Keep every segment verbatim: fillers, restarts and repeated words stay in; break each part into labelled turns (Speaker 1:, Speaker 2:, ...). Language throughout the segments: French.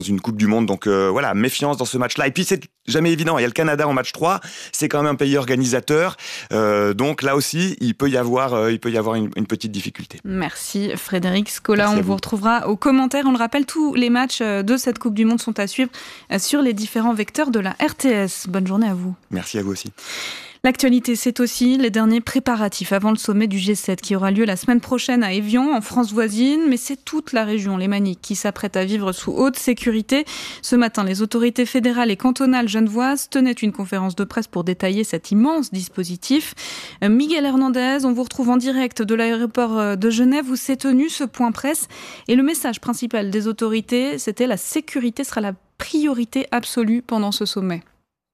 Speaker 1: une Coupe du Monde, donc euh, voilà, méfiance dans ce match-là. Et puis c'est jamais évident, il y a le Canada en match trois, c'est quand même un pays organisateur, euh, donc là aussi il peut y avoir, euh, il peut y avoir une, une petite difficulté.
Speaker 2: Merci Frédéric Scola,
Speaker 1: Merci
Speaker 2: on vous. vous retrouvera aux commentaires. On le rappelle, tous les matchs de cette Coupe du Monde sont à suivre sur les différents vecteurs de la R T S. Bonne journée à vous.
Speaker 1: Merci à vous aussi.
Speaker 2: L'actualité, c'est aussi les derniers préparatifs avant le sommet du G sept qui aura lieu la semaine prochaine à Évian, en France voisine. Mais c'est toute la région lémanique qui s'apprête à vivre sous haute sécurité. Ce matin, les autorités fédérales et cantonales genevoises tenaient une conférence de presse pour détailler cet immense dispositif. Miguel Hernandez, on vous retrouve en direct de l'aéroport de Genève où s'est tenu ce point presse. Et le message principal des autorités, c'était la sécurité sera la priorité absolue pendant ce sommet.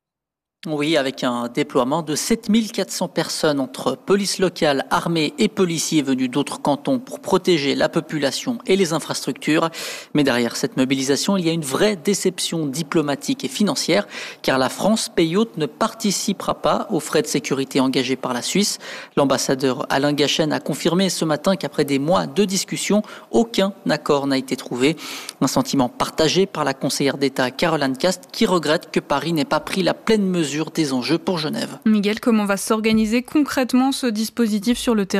Speaker 3: Oui, avec un déploiement de sept mille quatre cents personnes entre police locale, armée et policiers venus d'autres cantons pour protéger la population et les infrastructures. Mais derrière cette mobilisation, il y a une vraie déception diplomatique et financière, car la France, pays hôte, ne participera pas aux frais de sécurité engagés par la Suisse. L'ambassadeur Alain Gachen a confirmé ce matin qu'après des mois de discussions, aucun accord n'a été trouvé. Un sentiment partagé par la conseillère d'État Caroline Cast, qui regrette que Paris n'ait pas pris la pleine mesure des enjeux pour Genève.
Speaker 2: Miguel, comment va s'organiser concrètement ce dispositif sur le terrain ?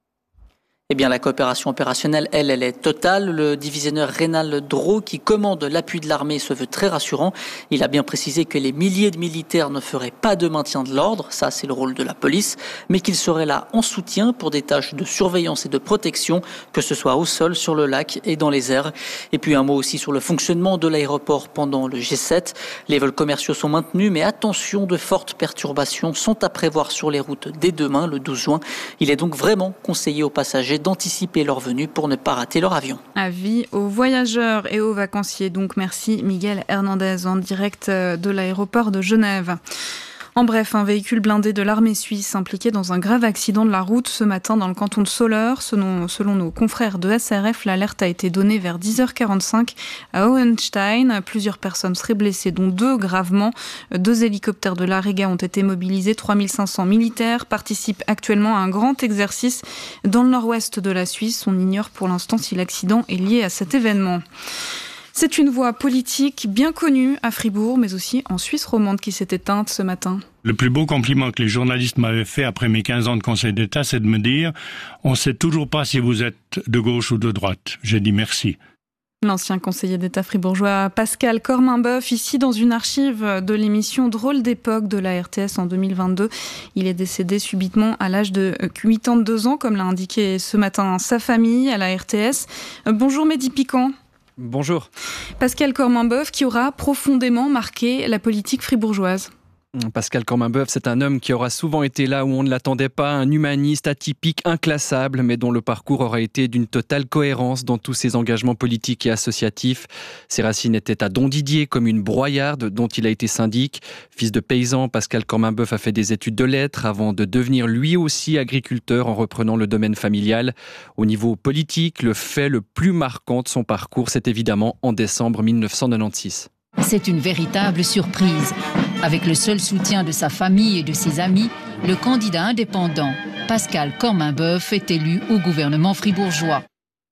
Speaker 3: Eh bien, la coopération opérationnelle, elle, elle est totale. Le divisionnaire Rénal Drault, qui commande l'appui de l'armée, se veut très rassurant. Il a bien précisé que les milliers de militaires ne feraient pas de maintien de l'ordre, ça c'est le rôle de la police, mais qu'ils seraient là en soutien pour des tâches de surveillance et de protection, que ce soit au sol, sur le lac et dans les airs. Et puis un mot aussi sur le fonctionnement de l'aéroport pendant le G sept. Les vols commerciaux sont maintenus, mais attention, de fortes perturbations sont à prévoir sur les routes dès demain, le douze juin. Il est donc vraiment conseillé aux passagers d'anticiper leur venue pour ne pas rater leur avion.
Speaker 2: Avis aux voyageurs et aux vacanciers. Donc merci Miguel Hernandez en direct de l'aéroport de Genève. En bref, un véhicule blindé de l'armée suisse impliqué dans un grave accident de la route ce matin dans le canton de Soleure. Selon, selon nos confrères de S R F, l'alerte a été donnée vers dix heures quarante-cinq à Hohenstein. Plusieurs personnes seraient blessées, dont deux gravement. Deux hélicoptères de l'Arega ont été mobilisés. trois mille cinq cents militaires participent actuellement à un grand exercice dans le nord-ouest de la Suisse. On ignore pour l'instant si l'accident est lié à cet événement. C'est une voix politique bien connue à Fribourg, mais aussi en Suisse romande qui s'est éteinte ce matin.
Speaker 4: Le plus beau compliment que les journalistes m'avaient fait après mes quinze ans de Conseil d'État, c'est de me dire « On ne sait toujours pas si vous êtes de gauche ou de droite ». J'ai dit merci.
Speaker 2: L'ancien conseiller d'État fribourgeois Pascal Corminboeuf, ici dans une archive de l'émission Drôle d'époque de la R T S en deux mille vingt-deux. Il est décédé subitement à l'âge de quatre-vingt-deux ans, comme l'a indiqué ce matin sa famille à la R T S. Bonjour Mehdi Piquant.
Speaker 5: Bonjour.
Speaker 2: Pascal Corminboeuf qui aura profondément marqué la politique fribourgeoise.
Speaker 5: Pascal Corminboeuf, c'est un homme qui aura souvent été là où on ne l'attendait pas, un humaniste atypique, inclassable, mais dont le parcours aura été d'une totale cohérence dans tous ses engagements politiques et associatifs. Ses racines étaient à Dondidier, commune broyarde dont il a été syndic. Fils de paysan, Pascal Corminboeuf a fait des études de lettres avant de devenir lui aussi agriculteur en reprenant le domaine familial. Au niveau politique, le fait le plus marquant de son parcours, c'est évidemment en décembre mille neuf cent quatre-vingt-seize.
Speaker 6: C'est une véritable surprise. Avec le seul soutien de sa famille et de ses amis, le candidat indépendant, Pascal Corminboeuf, est élu au gouvernement fribourgeois.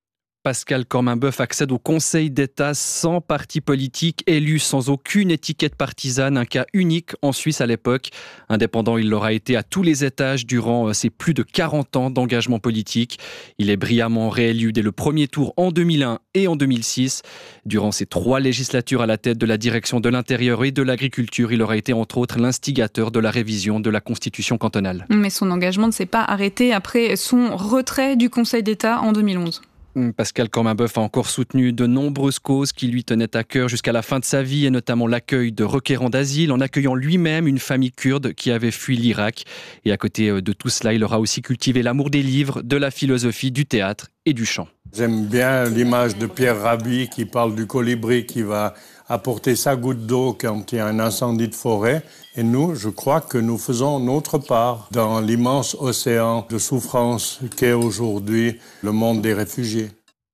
Speaker 5: Pascal Corminboeuf accède au Conseil d'État sans parti politique, élu sans aucune étiquette partisane, un cas unique en Suisse à l'époque. Indépendant, il l'aura été à tous les étages durant ses plus de quarante ans d'engagement politique. Il est brillamment réélu dès le premier tour en deux mille un et en deux mille six. Durant ses trois législatures à la tête de la direction de l'intérieur et de l'agriculture, il aura été entre autres l'instigateur de la révision de la Constitution cantonale.
Speaker 2: Mais son engagement ne s'est pas arrêté après son retrait du Conseil d'État en deux mille onze.
Speaker 5: Pascal Corminboeuf a encore soutenu de nombreuses causes qui lui tenaient à cœur jusqu'à la fin de sa vie, et notamment l'accueil de requérants d'asile, en accueillant lui-même une famille kurde qui avait fui l'Irak. Et à côté de tout cela, il aura aussi cultivé l'amour des livres, de la philosophie, du théâtre et du chant.
Speaker 7: J'aime bien l'image de Pierre Rabhi qui parle du colibri qui va apporter sa goutte d'eau quand il y a un incendie de forêt. Et nous, je crois que nous faisons notre part dans l'immense océan de souffrance qu'est aujourd'hui le monde des réfugiés.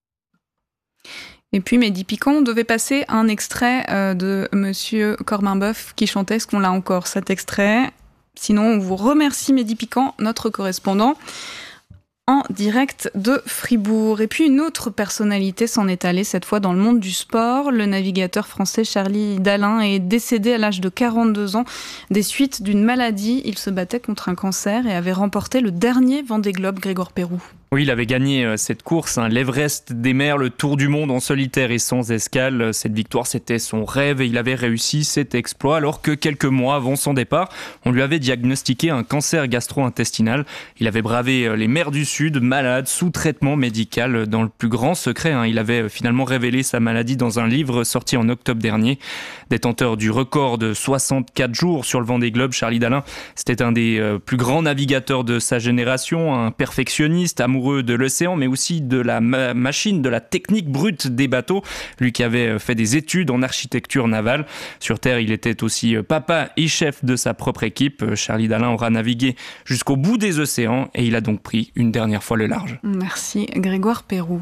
Speaker 2: Et puis Mehdi Piquant, on devait passer un extrait euh, de Monsieur Corminboeuf qui chantait. Est-ce qu'on l'a encore, cet extrait ? Sinon, on vous remercie Mehdi Piquant, notre correspondant. en direct de Fribourg. Et puis une autre personnalité s'en est allée, cette fois dans le monde du sport. Le navigateur français Charlie Dalin est décédé à l'âge de quarante-deux ans des suites d'une maladie. Il se battait contre un cancer et avait remporté le dernier Vendée Globe, Grégoire Pérou.
Speaker 8: Oui, il avait gagné cette course, hein, l'Everest des mers, le tour du monde en solitaire et sans escale. Cette victoire, c'était son rêve et il avait réussi cet exploit alors que quelques mois avant son départ, on lui avait diagnostiqué un cancer gastro-intestinal. Il avait bravé les mers du Sud, malade, sous traitement médical, dans le plus grand secret. Hein. Il avait finalement révélé sa maladie dans un livre sorti en octobre dernier. Détenteur du record de soixante-quatre jours sur le Vendée Globe, Charlie Dalin, c'était un des plus grands navigateurs de sa génération, un perfectionniste, amoureux de l'océan, mais aussi de la ma- machine, de la technique brute des bateaux. Lui qui avait fait des études en architecture navale. Sur Terre, il était aussi papa et chef de sa propre équipe. Charlie Dalin aura navigué jusqu'au bout des océans et il a donc pris une dernière fois le large.
Speaker 2: Merci Grégoire Pérou.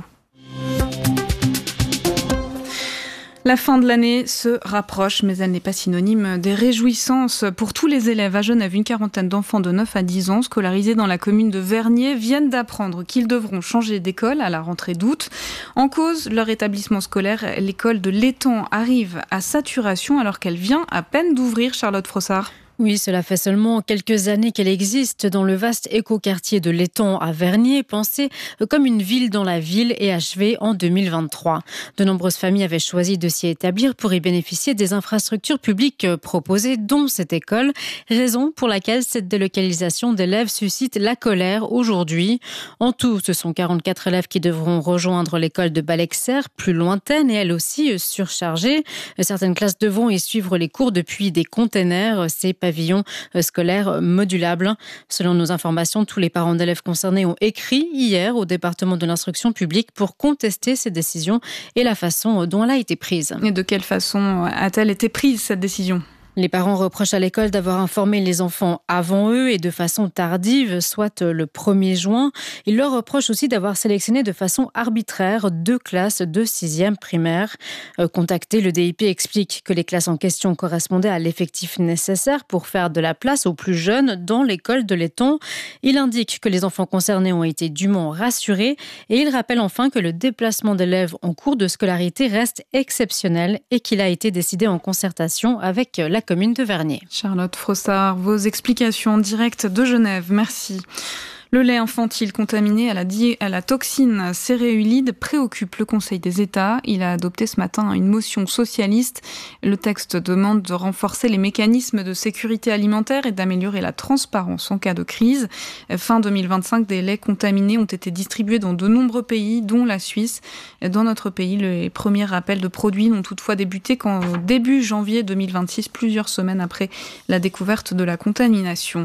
Speaker 2: La fin de l'année se rapproche, mais elle n'est pas synonyme des réjouissances. Pour tous les élèves à Genève, une quarantaine d'enfants de neuf à dix ans scolarisés dans la commune de Vernier viennent d'apprendre qu'ils devront changer d'école à la rentrée d'août. En cause, leur établissement scolaire, l'école de l'Étang, arrive à saturation alors qu'elle vient à peine d'ouvrir. Charlotte Frossard.
Speaker 9: Oui, cela fait seulement quelques années qu'elle existe dans le vaste écoquartier de l'Étang à Vernier, pensé comme une ville dans la ville et achevé en deux mille vingt-trois. De nombreuses familles avaient choisi de s'y établir pour y bénéficier des infrastructures publiques proposées, dont cette école, raison pour laquelle cette délocalisation d'élèves suscite la colère aujourd'hui. En tout, ce sont quarante-quatre élèves qui devront rejoindre l'école de Balexert, plus lointaine et elle aussi surchargée. Certaines classes devront y suivre les cours depuis des containers, ces pavillons scolaires modulables. Selon nos informations, tous les parents d'élèves concernés ont écrit hier au département de l'instruction publique pour contester ces décisions et la façon dont elle a été prise.
Speaker 2: Et de quelle façon a-t-elle été prise, cette décision ?
Speaker 9: Les parents reprochent à l'école d'avoir informé les enfants avant eux et de façon tardive, soit le premier juin. Ils leur reprochent aussi d'avoir sélectionné de façon arbitraire deux classes de sixième primaire. Euh, contacté, le D I P explique que les classes en question correspondaient à l'effectif nécessaire pour faire de la place aux plus jeunes dans l'école de l'Étang. Il indique que les enfants concernés ont été dûment rassurés et il rappelle enfin que le déplacement d'élèves en cours de scolarité reste exceptionnel et qu'il a été décidé en concertation avec la commune de Vernier.
Speaker 2: Charlotte Frossard, vos explications en direct de Genève, merci. Le lait infantile contaminé à la, di- à la toxine céréulide préoccupe le Conseil des États. Il a adopté ce matin une motion socialiste. Le texte demande de renforcer les mécanismes de sécurité alimentaire et d'améliorer la transparence en cas de crise. Fin deux mille vingt-cinq, des laits contaminés ont été distribués dans de nombreux pays, dont la Suisse. Dans notre pays, les premiers rappels de produits n'ont toutefois débuté qu'en début janvier deux mille vingt-six, plusieurs semaines après la découverte de la contamination.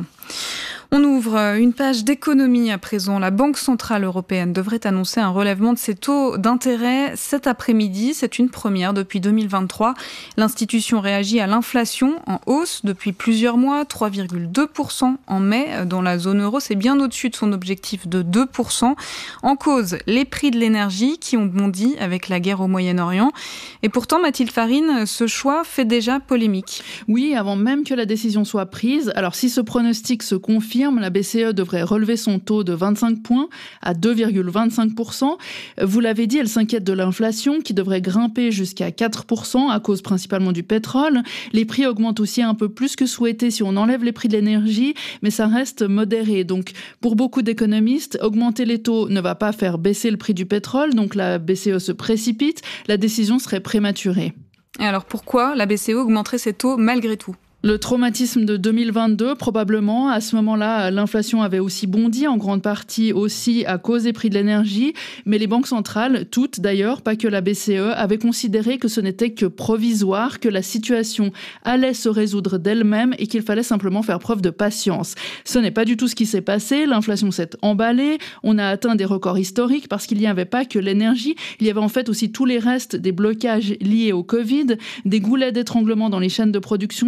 Speaker 2: On ouvre une page d'économie à présent. La Banque Centrale Européenne devrait annoncer un relèvement de ses taux d'intérêt cet après-midi. C'est une première depuis deux mille vingt-trois. L'institution réagit à l'inflation en hausse depuis plusieurs mois, trois virgule deux pour cent en mai. Dans la zone euro, c'est bien au-dessus de son objectif de deux pour cent. En cause, les prix de l'énergie qui ont bondi avec la guerre au Moyen-Orient. Et pourtant, Mathilde Farine, ce choix fait déjà polémique.
Speaker 10: Oui, avant même que la décision soit prise. Alors si ce pronostic se confirme, la B C E devrait relever son taux de vingt-cinq points à deux virgule vingt-cinq pour cent. Vous l'avez dit, elle s'inquiète de l'inflation qui devrait grimper jusqu'à quatre pour cent à cause principalement du pétrole. Les prix augmentent aussi un peu plus que souhaité si on enlève les prix de l'énergie, mais ça reste modéré. Donc pour beaucoup d'économistes, augmenter les taux ne va pas faire baisser le prix du pétrole, donc la B C E se précipite, la décision serait prématurée.
Speaker 2: Et alors pourquoi la B C E augmenterait ses taux malgré tout ?
Speaker 10: Le traumatisme de deux mille vingt-deux, probablement. À ce moment-là, l'inflation avait aussi bondi, en grande partie aussi à cause des prix de l'énergie. Mais les banques centrales, toutes d'ailleurs, pas que la B C E, avaient considéré que ce n'était que provisoire, que la situation allait se résoudre d'elle-même et qu'il fallait simplement faire preuve de patience. Ce n'est pas du tout ce qui s'est passé. L'inflation s'est emballée. On a atteint des records historiques parce qu'il n'y avait pas que l'énergie. Il y avait en fait aussi tous les restes des blocages liés au Covid, des goulets d'étranglement dans les chaînes de production qui avaient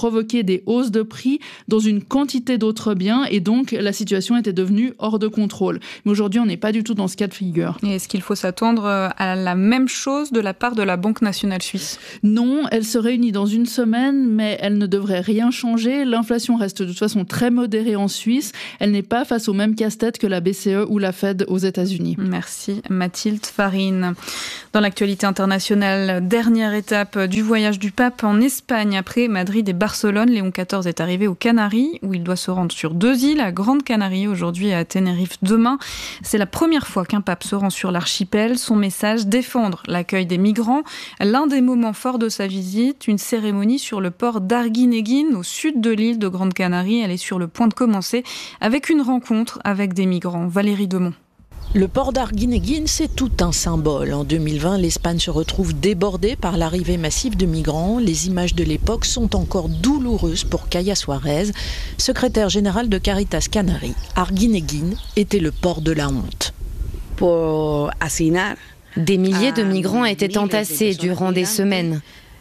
Speaker 10: provoqué des hausses de prix dans une quantité d'autres biens et donc la situation était devenue hors de contrôle. Mais aujourd'hui, on n'est pas du tout dans ce cas de figure.
Speaker 2: Et est-ce qu'il faut s'attendre à la même chose de la part de la Banque nationale suisse ?
Speaker 10: Non, elle se réunit dans une semaine, mais elle ne devrait rien changer. L'inflation reste de toute façon très modérée en Suisse. Elle n'est pas face au même casse-tête que la B C E ou la Fed aux États-Unis.
Speaker 2: Merci Mathilde Farine. Dans l'actualité internationale, dernière étape du voyage du pape en Espagne. Après Madrid et Barcelone, Léon quatorze est arrivé aux Canaries, où il doit se rendre sur deux îles, à Grande Canarie aujourd'hui et à Tenerife demain. C'est la première fois qu'un pape se rend sur l'archipel. Son message, défendre l'accueil des migrants. L'un des moments forts de sa visite, une cérémonie sur le port d'Arguineguín, au sud de l'île de Grande Canarie. Elle est sur le point de commencer avec une rencontre avec des migrants. Valérie Demont.
Speaker 11: Le port d'Arguineguín, c'est tout un symbole. En deux mille vingt, l'Espagne se retrouve débordée par l'arrivée massive de migrants. Les images de l'époque sont encore douloureuses pour Kaya Suarez, secrétaire générale de Caritas Canaries. Arguineguín était le port de la honte.
Speaker 12: Pour hacinar. Des milliers de migrants étaient entassés durant des semaines.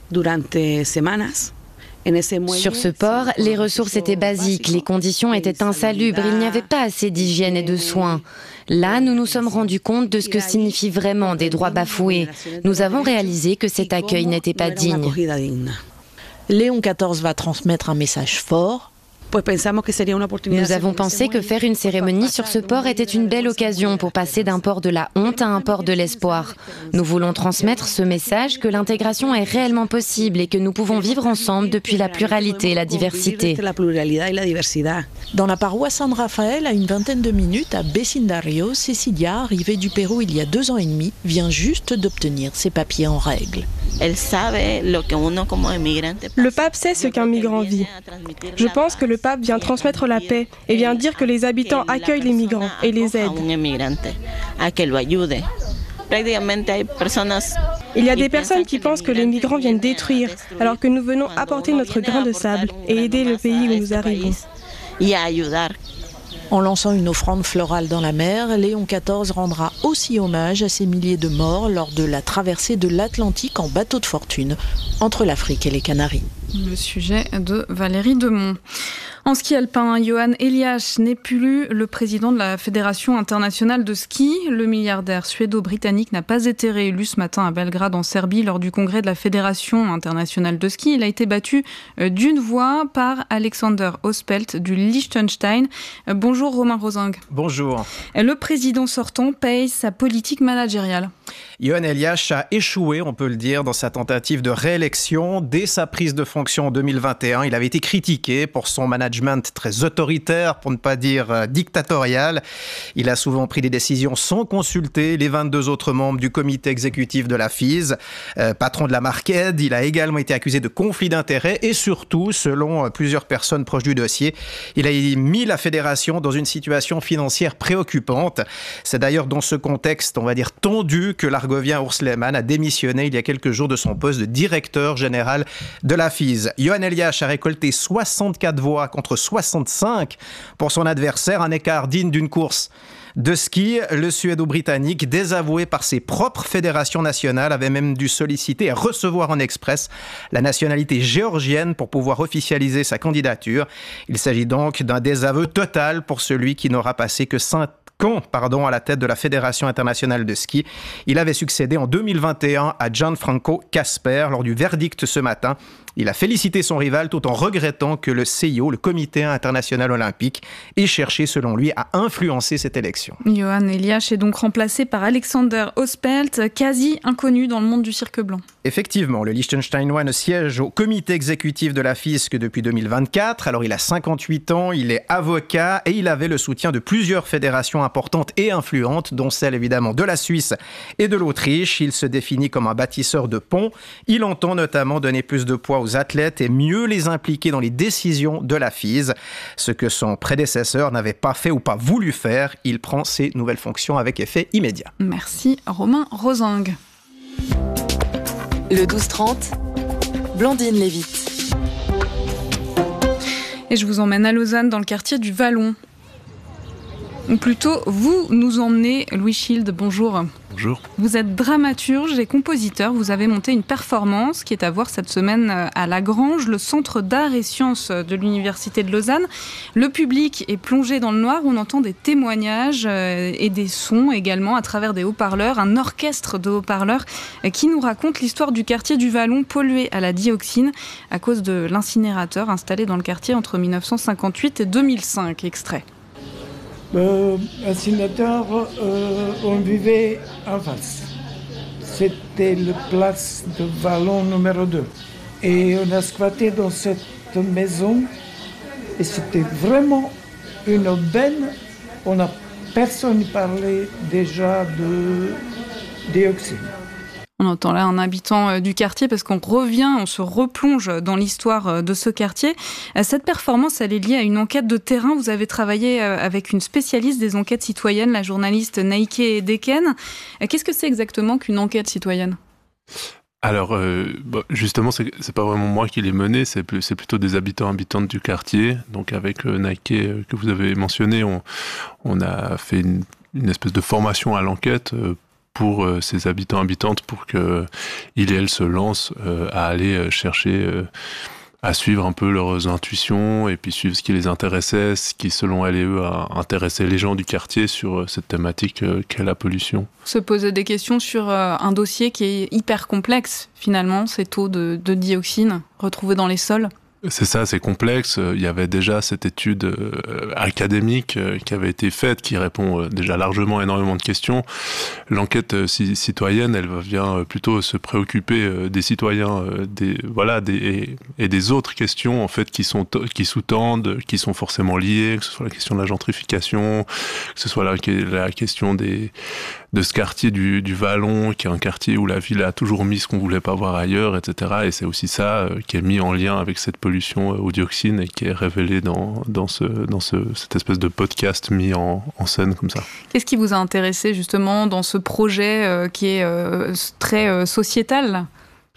Speaker 12: Sur ce port, les ressources étaient basiques, les conditions étaient insalubres, il n'y avait pas assez d'hygiène et de soins. Là, nous nous sommes rendus compte de ce que signifient vraiment des droits bafoués. Nous avons réalisé que cet accueil n'était pas digne.
Speaker 11: Léon quatorze va transmettre un message fort.
Speaker 12: Nous avons pensé que faire une cérémonie sur ce port était une belle occasion pour passer d'un port de la honte à un port de l'espoir. Nous voulons transmettre ce message que l'intégration est réellement possible et que nous pouvons vivre ensemble depuis la pluralité et la diversité.
Speaker 11: Dans la paroisse San Rafael, à une vingtaine de minutes, à Vecindario, Cecilia, arrivée du Pérou il y a deux ans et demi, vient juste d'obtenir ses papiers en règle.
Speaker 13: Le pape sait ce qu'un migrant vit. Je pense que le pape vient transmettre la paix et vient dire que les habitants accueillent les migrants et les aident. Il y a des personnes qui pensent que les migrants viennent détruire, alors que nous venons apporter notre grain de sable et aider le pays où nous arrivons.
Speaker 11: En lançant une offrande florale dans la mer, Léon quatorze rendra aussi hommage à ces milliers de morts lors de la traversée de l'Atlantique en bateau de fortune entre l'Afrique et les Canaries.
Speaker 2: Le sujet de Valérie Demont. En ski alpin, Johan Eliasch n'est plus le président de la Fédération internationale de ski. Le milliardaire suédo-britannique n'a pas été réélu ce matin à Belgrade en Serbie lors du congrès de la Fédération internationale de ski. Il a été battu d'une voix par Alexander Ospelt du Liechtenstein. Bonjour Romain Rosingue.
Speaker 14: Bonjour.
Speaker 2: Le président sortant paye sa politique managériale.
Speaker 14: Johan Eliasch a échoué, on peut le dire, dans sa tentative de réélection. Dès sa prise de fonction en deux mille vingt et un, il avait été critiqué pour son management très autoritaire, pour ne pas dire euh, dictatorial. Il a souvent pris des décisions sans consulter les vingt-deux autres membres du comité exécutif de la F I S. Euh, patron de la Marked, il a également été accusé de conflit d'intérêts et surtout, selon plusieurs personnes proches du dossier, il a mis la fédération dans une situation financière préoccupante. C'est d'ailleurs dans ce contexte, on va dire tendu, que l'Argovien Urs Lehmann a démissionné il y a quelques jours de son poste de directeur général de la F I S. Johan Eliasch a récolté soixante-quatre voix contre soixante-cinq pour son adversaire, un écart digne d'une course de ski. Le Suédo-Britannique, désavoué par ses propres fédérations nationales, avait même dû solliciter et recevoir en express la nationalité géorgienne pour pouvoir officialiser sa candidature. Il s'agit donc d'un désaveu total pour celui qui n'aura passé que cinq ans pardon, à la tête de la Fédération internationale de ski. Il avait succédé en deux mille vingt et un à Gianfranco Casper lors du verdict ce matin. Il a félicité son rival tout en regrettant que le C I O, le Comité international olympique, ait cherché, selon lui, à influencer cette élection.
Speaker 2: Johan Eliasch est donc remplacé par Alexander Ospelt, quasi inconnu dans le monde du cirque blanc.
Speaker 14: Effectivement, le Liechtensteinois ne siège au comité exécutif de la F I S que depuis deux mille vingt-quatre. Alors il a cinquante-huit ans, il est avocat et il avait le soutien de plusieurs fédérations importantes et influentes, dont celle évidemment de la Suisse et de l'Autriche. Il se définit comme un bâtisseur de ponts. Il entend notamment donner plus de poids aux athlètes et mieux les impliquer dans les décisions de la F I S, ce que son prédécesseur n'avait pas fait ou pas voulu faire. Il prend ses nouvelles fonctions avec effet immédiat.
Speaker 2: Merci Romain Rosingue.
Speaker 15: Le douze trente, Blandine Lévite.
Speaker 2: Et je vous emmène à Lausanne, dans le quartier du Vallon. Ou plutôt, vous nous emmenez, Louis Schild, bonjour.
Speaker 16: Bonjour.
Speaker 2: Vous êtes dramaturge et compositeur. Vous avez monté une performance qui est à voir cette semaine à La Grange, le Centre d'art et sciences de l'Université de Lausanne. Le public est plongé dans le noir. On entend des témoignages et des sons également à travers des haut-parleurs. Un orchestre de haut-parleurs qui nous raconte l'histoire du quartier du Vallon pollué à la dioxine à cause de l'incinérateur installé dans le quartier entre mille neuf cent cinquante-huit et deux mille cinq. Extrait.
Speaker 17: L'incinérateur, euh, on vivait en face. C'était la place de Vallon numéro deux. Et on a squatté dans cette maison. Et c'était vraiment une aubaine. On a personne n'y parlait déjà de dioxine.
Speaker 2: On entend là un habitant du quartier parce qu'on revient, on se replonge dans l'histoire de ce quartier. Cette performance, elle est liée à une enquête de terrain. Vous avez travaillé avec une spécialiste des enquêtes citoyennes, la journaliste Naïké Deken. Qu'est-ce que c'est exactement qu'une enquête citoyenne ?
Speaker 16: Alors, euh, bah, justement, c'est, c'est pas vraiment moi qui l'ai mené, c'est, plus, c'est plutôt des habitants habitantes du quartier. Donc, avec euh, Naïké, euh, que vous avez mentionné, on, on a fait une, une espèce de formation à l'enquête euh, pour euh, ces habitants habitantes pour qu'ils et elles se lancent euh, à aller chercher, euh, à suivre un peu leurs intuitions et puis suivre ce qui les intéressait, ce qui selon elles et eux a intéressé les gens du quartier sur euh, cette thématique euh, qu'est la pollution.
Speaker 2: Se poser des questions sur euh, un dossier qui est hyper complexe finalement, ces taux de, de dioxine retrouvés dans les sols.
Speaker 16: C'est ça, c'est complexe. Il y avait déjà cette étude euh, académique euh, qui avait été faite, qui répond euh, déjà largement à énormément de questions. L'enquête euh, c- citoyenne, elle vient euh, plutôt se préoccuper euh, des citoyens, euh, des voilà, des et, et des autres questions en fait qui sont qui sous-tendent, qui sont forcément liées, que ce soit la question de la gentrification, que ce soit la, la question des de ce quartier du, du Vallon, qui est un quartier où la ville a toujours mis ce qu'on voulait pas voir ailleurs, et cetera. Et c'est aussi ça euh, qui est mis en lien avec cette pollution euh, au dioxine et qui est révélé dans, dans, ce, dans ce, cette espèce de podcast mis en, en scène comme ça.
Speaker 2: Qu'est-ce qui vous a intéressé justement dans ce projet euh, qui est euh, très euh, sociétal ?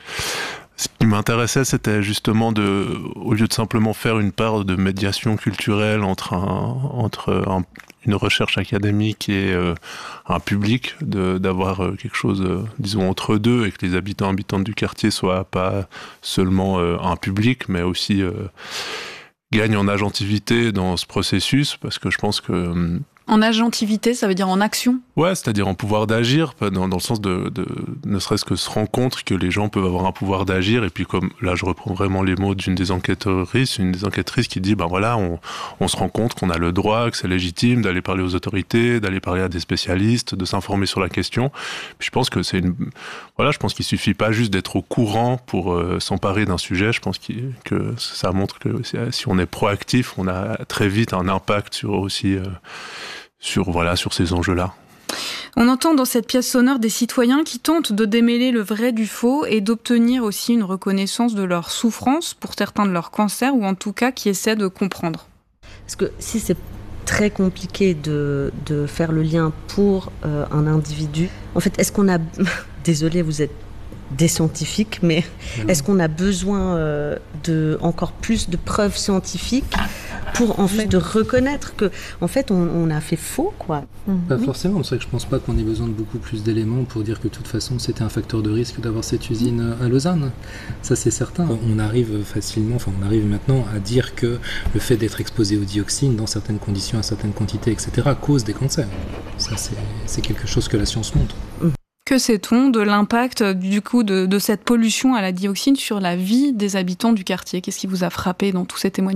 Speaker 16: Ce qui m'intéressait, c'était justement de, au lieu de simplement faire une part de médiation culturelle entre un, entre un, une recherche académique et euh, un public, de, d'avoir euh, quelque chose, euh, disons, entre deux, et que les habitants habitantes du quartier soient pas seulement euh, un public, mais aussi euh, gagnent en agentivité dans ce processus, parce que je pense que... Euh,
Speaker 2: En agentivité, ça veut dire en action ?
Speaker 16: Ouais, c'est-à-dire en pouvoir d'agir, dans, dans le sens de, de ne serait-ce que se rendre compte que les gens peuvent avoir un pouvoir d'agir. Et puis comme là, je reprends vraiment les mots d'une des enquêtrices, une des enquêtrices qui dit, ben voilà, on, on se rend compte qu'on a le droit, que c'est légitime d'aller parler aux autorités, d'aller parler à des spécialistes, de s'informer sur la question. Puis je pense que c'est une, voilà, je pense qu'il suffit pas juste d'être au courant pour euh, s'emparer d'un sujet. Je pense qu'il, que ça montre que si on est proactif, on a très vite un impact sur aussi. Euh, sur voilà sur ces enjeux-là.
Speaker 2: On entend dans cette pièce sonore des citoyens qui tentent de démêler le vrai du faux et d'obtenir aussi une reconnaissance de leur souffrance, pour certains de leur cancer, ou en tout cas qui essaient de comprendre.
Speaker 18: Parce que si c'est très compliqué de, de faire le lien pour euh, un individu, en fait, est-ce qu'on a... Désolée, vous êtes des scientifiques, mais mmh. est-ce qu'on a besoin euh, de encore plus de preuves scientifiques pour en fait de reconnaître que en fait on, on a fait faux, quoi.
Speaker 19: Pas oui. forcément, c'est vrai que je pense pas qu'on ait besoin de beaucoup plus d'éléments pour dire que de toute façon c'était un facteur de risque d'avoir cette usine à Lausanne. Ça c'est certain. On arrive facilement, enfin on arrive maintenant à dire que le fait d'être exposé au dioxine dans certaines conditions, à certaines quantités, et cetera cause des cancers. Ça c'est, c'est quelque chose que la science montre.
Speaker 2: Mmh. Que sait-on de l'impact du coup de, de cette pollution à la dioxine sur la vie des habitants du quartier ? Qu'est-ce qui vous a frappé dans tous ces témoignages ?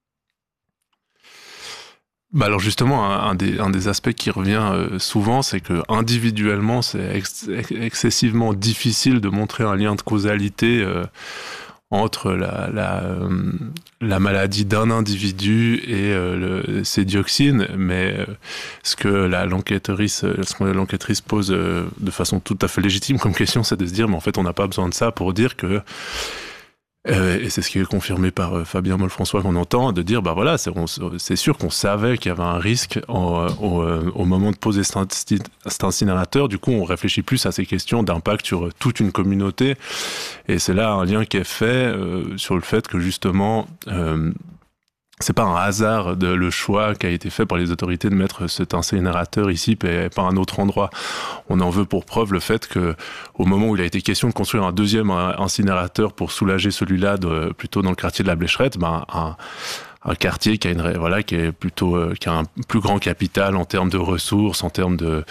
Speaker 16: Bah alors justement, un, un, des, un des aspects qui revient euh, souvent, c'est que individuellement, c'est ex- excessivement difficile de montrer un lien de causalité euh, entre la, la, euh, la maladie d'un individu et euh, le, ces dioxines, mais euh, ce que la, l'enquêtrice, ce que l'enquêtrice pose euh, de façon tout à fait légitime comme question, c'est de se dire, mais en fait, on n'a pas besoin de ça pour dire que Euh, et c'est ce qui est confirmé par euh, Fabien Moll-François qu'on entend, de dire, bah voilà, c'est, on, c'est sûr qu'on savait qu'il y avait un risque en, au, au moment de poser cet incinérateur. Du coup, on réfléchit plus à ces questions d'impact sur toute une communauté. Et c'est là un lien qui est fait euh, sur le fait que justement, euh, c'est pas un hasard de le choix qui a été fait par les autorités de mettre cet incinérateur ici et pas un autre endroit. On en veut pour preuve le fait que, au moment où il a été question de construire un deuxième incinérateur pour soulager celui-là de, plutôt dans le quartier de la Blécherette, ben, un, un quartier qui a une, voilà, qui est plutôt, euh, qui a un plus grand capital en termes de ressources, en termes de,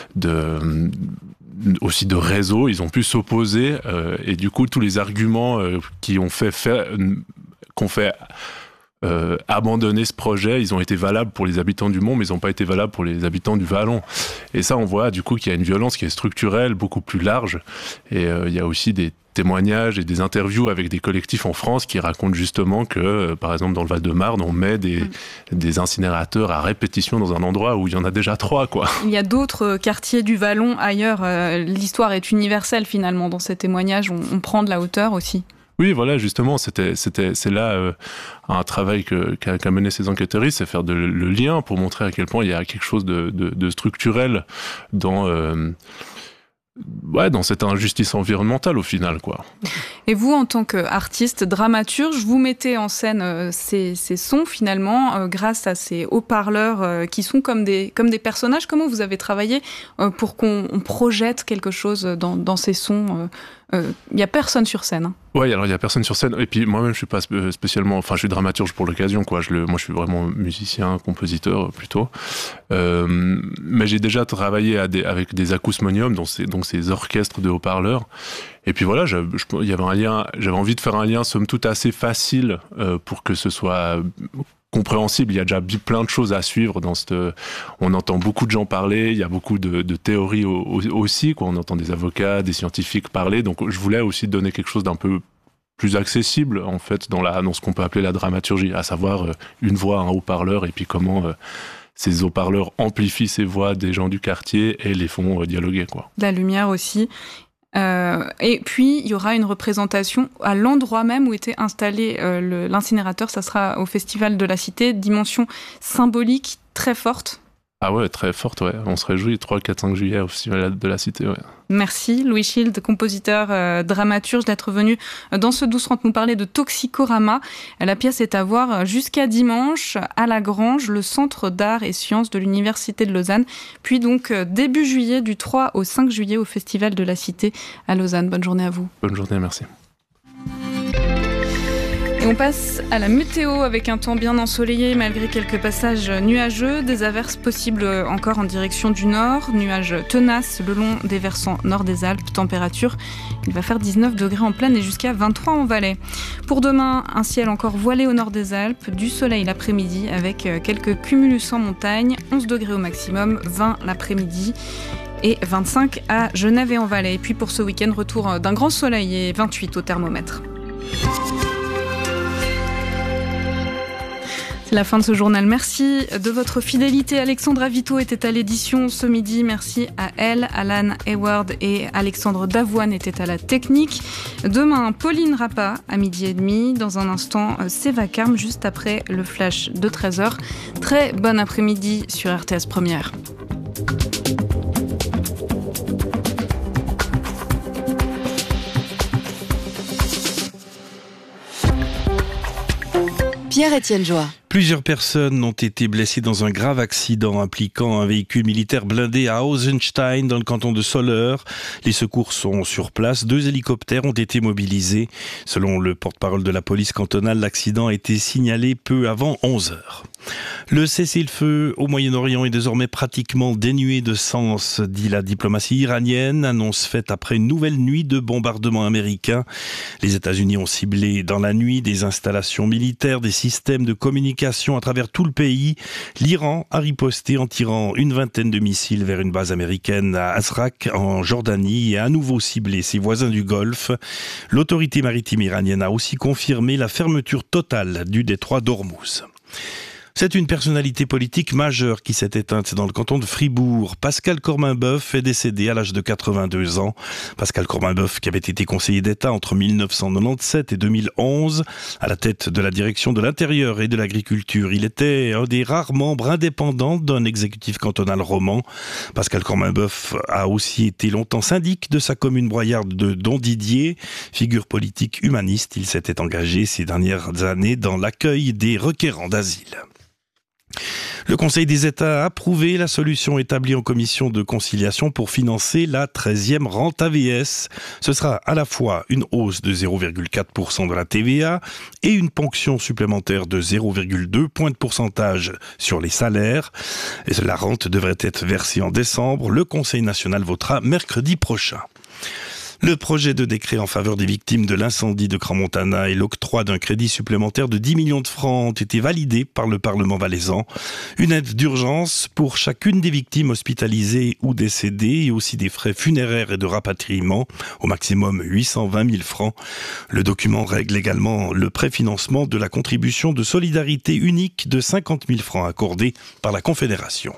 Speaker 16: de, aussi de réseau, ils ont pu s'opposer, euh, et du coup, tous les arguments euh, qui ont fait faire, qu'on fait, Euh, abandonner ce projet, ils ont été valables pour les habitants du Mont, mais ils n'ont pas été valables pour les habitants du Vallon. Et ça, on voit du coup qu'il y a une violence qui est structurelle, beaucoup plus large. Et euh, il y a aussi des témoignages et des interviews avec des collectifs en France qui racontent justement que, euh, par exemple, dans le Val-de-Marne, on met des, mmh. des incinérateurs à répétition dans un endroit où il y en a déjà trois, quoi.
Speaker 2: Il y a d'autres quartiers du Vallon ailleurs. Euh, l'histoire est universelle, finalement. Dans ces témoignages, on, on prend de la hauteur aussi.
Speaker 16: Oui, voilà, justement, c'était, c'était, c'est là euh, un travail que, qu'a, qu'a mené ces enquêteuristes, c'est faire de, le lien pour montrer à quel point il y a quelque chose de, de, de structurel dans, euh, ouais, dans cette injustice environnementale au final, quoi.
Speaker 2: Et vous, en tant qu'artiste, dramaturge, vous mettez en scène euh, ces, ces sons finalement euh, grâce à ces haut-parleurs euh, qui sont comme des, comme des personnages. Comment vous avez travaillé euh, pour qu'on on projette quelque chose dans, dans ces sons euh, Il euh, n'y a personne sur scène. Hein.
Speaker 16: Oui, alors il n'y a personne sur scène. Et puis moi-même, je ne suis pas spécialement... Enfin, je suis dramaturge pour l'occasion, quoi. Je le, moi, je suis vraiment musicien, compositeur, plutôt. Euh, mais j'ai déjà travaillé à des, avec des acousmoniums, donc ces, donc ces orchestres de haut-parleurs. Et puis voilà, je, je, il y avait un lien... J'avais envie de faire un lien, somme toute, assez facile euh, pour que ce soit... compréhensible. Il y a déjà plein de choses à suivre dans cette... On entend beaucoup de gens parler, il y a beaucoup de, de théories au, au, aussi, quoi. On entend des avocats, des scientifiques parler, donc je voulais aussi donner quelque chose d'un peu plus accessible, en fait, dans, la, dans ce qu'on peut appeler la dramaturgie, à savoir euh, une voix, un haut-parleur, et puis comment euh, ces haut-parleurs amplifient ces voix des gens du quartier et les font euh, dialoguer, quoi.
Speaker 2: La lumière aussi. Euh, et puis, il y aura une représentation à l'endroit même où était installé euh, le, l'incinérateur. Ça sera au Festival de la Cité. Dimension symbolique très forte.
Speaker 16: Ah ouais, très forte, ouais. On se réjouit trois, quatre, cinq juillet au Festival de la Cité, ouais.
Speaker 2: Merci Louis Schild, compositeur, euh, dramaturge, d'être venu dans ce douze trente nous parler de Toxicorama. La pièce est à voir jusqu'à dimanche à La Grange, le Centre d'art et sciences de l'Université de Lausanne. Puis donc début juillet, du trois au cinq juillet au Festival de la Cité à Lausanne. Bonne journée à vous.
Speaker 16: Bonne journée, merci.
Speaker 2: Et on passe à la météo avec un temps bien ensoleillé malgré quelques passages nuageux, des averses possibles encore en direction du nord, nuages tenaces le long des versants nord des Alpes, température, il va faire dix-neuf degrés en plaine et jusqu'à vingt-trois en Valais. Pour demain, un ciel encore voilé au nord des Alpes, du soleil l'après-midi avec quelques cumulus en montagne, onze degrés au maximum, vingt l'après-midi. Et vingt-cinq à Genève et en Valais. Et puis pour ce week-end, retour d'un grand soleil et vingt-huit au thermomètre. C'est la fin de ce journal. Merci de votre fidélité. Alexandra Vito était à l'édition ce midi. Merci à elle. Alan Hayward et Alexandre Davoine étaient à la technique. Demain, Pauline Rappa à midi et demi. Dans un instant, c'est Vacarme juste après le flash de treize heures. Très bon après-midi sur R T S Première.
Speaker 15: Pierre-Étienne Joie.
Speaker 20: Plusieurs personnes ont été blessées dans un grave accident impliquant un véhicule militaire blindé à Hausenstein dans le canton de Soleure. Les secours sont sur place. Deux hélicoptères ont été mobilisés. Selon le porte-parole de la police cantonale, l'accident a été signalé peu avant onze heures. Le cessez-le-feu au Moyen-Orient est désormais pratiquement dénué de sens, dit la diplomatie iranienne, annonce faite après une nouvelle nuit de bombardements américains. Les États-Unis ont ciblé dans la nuit des installations militaires, des systèmes de communication à travers tout le pays. L'Iran a riposté en tirant une vingtaine de missiles vers une base américaine à Azraq en Jordanie et a à nouveau ciblé ses voisins du Golfe. L'autorité maritime iranienne a aussi confirmé la fermeture totale du détroit d'Ormuz. C'est une personnalité politique majeure qui s'est éteinte dans le canton de Fribourg. Pascal Corminboeuf est décédé à l'âge de quatre-vingt-deux ans. Pascal Corminboeuf, qui avait été conseiller d'État entre mille neuf cent quatre-vingt-dix-sept et deux mille onze, à la tête de la direction de l'intérieur et de l'agriculture. Il était un des rares membres indépendants d'un exécutif cantonal roman. Pascal Corminboeuf a aussi été longtemps syndic de sa commune broyarde de Dondidier. Figure politique humaniste, il s'était engagé ces dernières années dans l'accueil des requérants d'asile. Le Conseil des États a approuvé la solution établie en commission de conciliation pour financer la treizième rente A V S. Ce sera à la fois une hausse de zéro virgule quatre pour cent de la T V A et une ponction supplémentaire de zéro virgule deux points de pourcentage sur les salaires. Et la rente devrait être versée en décembre. Le Conseil national votera mercredi prochain. Le projet de décret en faveur des victimes de l'incendie de Crans-Montana et l'octroi d'un crédit supplémentaire de dix millions de francs ont été validés par le Parlement valaisan. Une aide d'urgence pour chacune des victimes hospitalisées ou décédées et aussi des frais funéraires et de rapatriement, au maximum huit cent vingt mille francs. Le document règle également le préfinancement de la contribution de solidarité unique de cinquante mille francs accordée par la Confédération.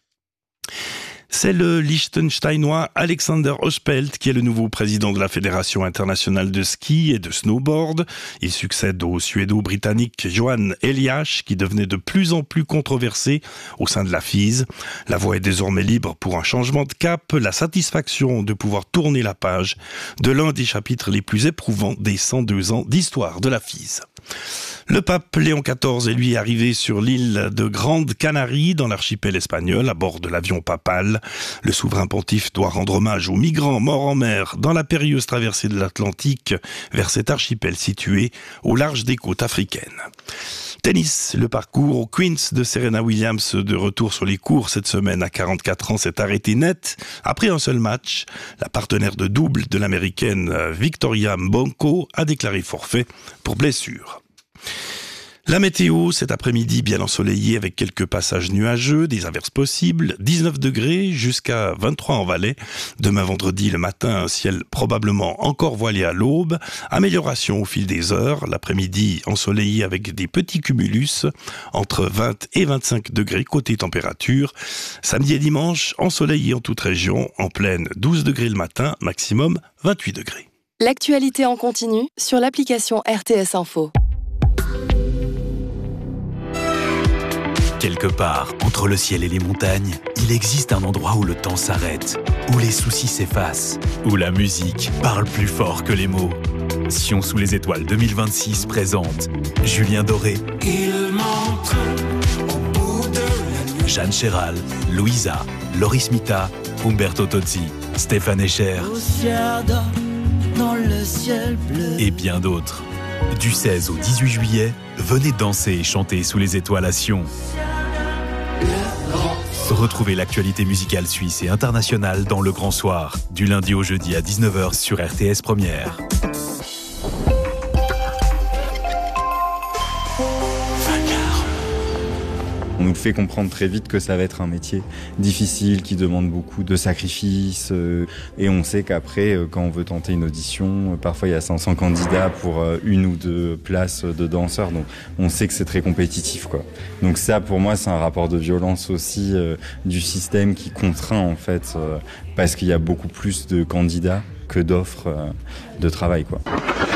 Speaker 20: C'est le Liechtensteinois Alexander Ospelt qui est le nouveau président de la Fédération internationale de ski et de snowboard. Il succède au Suédo-britannique Johan Elias qui devenait de plus en plus controversé au sein de la F I S. La voie est désormais libre pour un changement de cap, la satisfaction de pouvoir tourner la page de l'un des chapitres les plus éprouvants des cent deux ans d'histoire de la F I S. Le pape Léon quatorze est lui arrivé sur l'île de Grande Canarie dans l'archipel espagnol à bord de l'avion papal. Le souverain pontife doit rendre hommage aux migrants morts en mer dans la périlleuse traversée de l'Atlantique vers cet archipel situé au large des côtes africaines. Tennis, le parcours au Queens de Serena Williams de retour sur les cours cette semaine à quarante-quatre ans s'est arrêté net après un seul match. La partenaire de double de l'américaine Victoria Mbonko a déclaré forfait pour blessure. La météo, cet après-midi bien ensoleillé avec quelques passages nuageux, des averses possibles, dix-neuf degrés jusqu'à vingt-trois en Valais. Demain vendredi, le matin, un ciel probablement encore voilé à l'aube. Amélioration au fil des heures. L'après-midi, ensoleillé avec des petits cumulus entre vingt et vingt-cinq degrés côté température. Samedi et dimanche, ensoleillé en toute région, en pleine douze degrés le matin, maximum vingt-huit degrés.
Speaker 15: L'actualité en continu sur l'application R T S Info.
Speaker 21: Quelque part, entre le ciel et les montagnes, il existe un endroit où le temps s'arrête, où les soucis s'effacent, où la musique parle plus fort que les mots. Sion sous les étoiles deux mille vingt-six présente Julien Doré, il montre au bout de la nuit. Jeanne Chéral, Louisa, Loris Mita, Umberto Tozzi, Stéphane Echer dans le ciel bleu et bien d'autres. Du seize au dix-huit juillet, venez danser et chanter sous les étoiles à Sion. Retrouvez l'actualité musicale suisse et internationale dans Le Grand Soir, du lundi au jeudi à dix-neuf heures sur R T S Première.
Speaker 22: On nous fait comprendre très vite que ça va être un métier difficile, qui demande beaucoup de sacrifices. Euh, et on sait qu'après, euh, quand on veut tenter une audition, euh, parfois il y a cinq cents candidats pour euh, une ou deux places de danseurs. Donc on sait que c'est très compétitif, quoi. Donc ça, pour moi, c'est un rapport de violence aussi euh, du système qui contraint, en fait, euh, parce qu'il y a beaucoup plus de candidats que d'offres euh, de travail, quoi.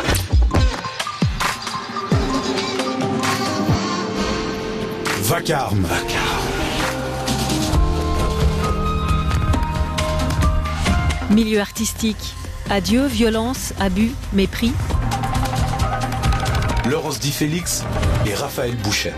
Speaker 21: Vacarme.
Speaker 23: Milieu artistique. Adieu, violence, abus, mépris.
Speaker 21: Laurence Di Félix et Raphaël Bouchet.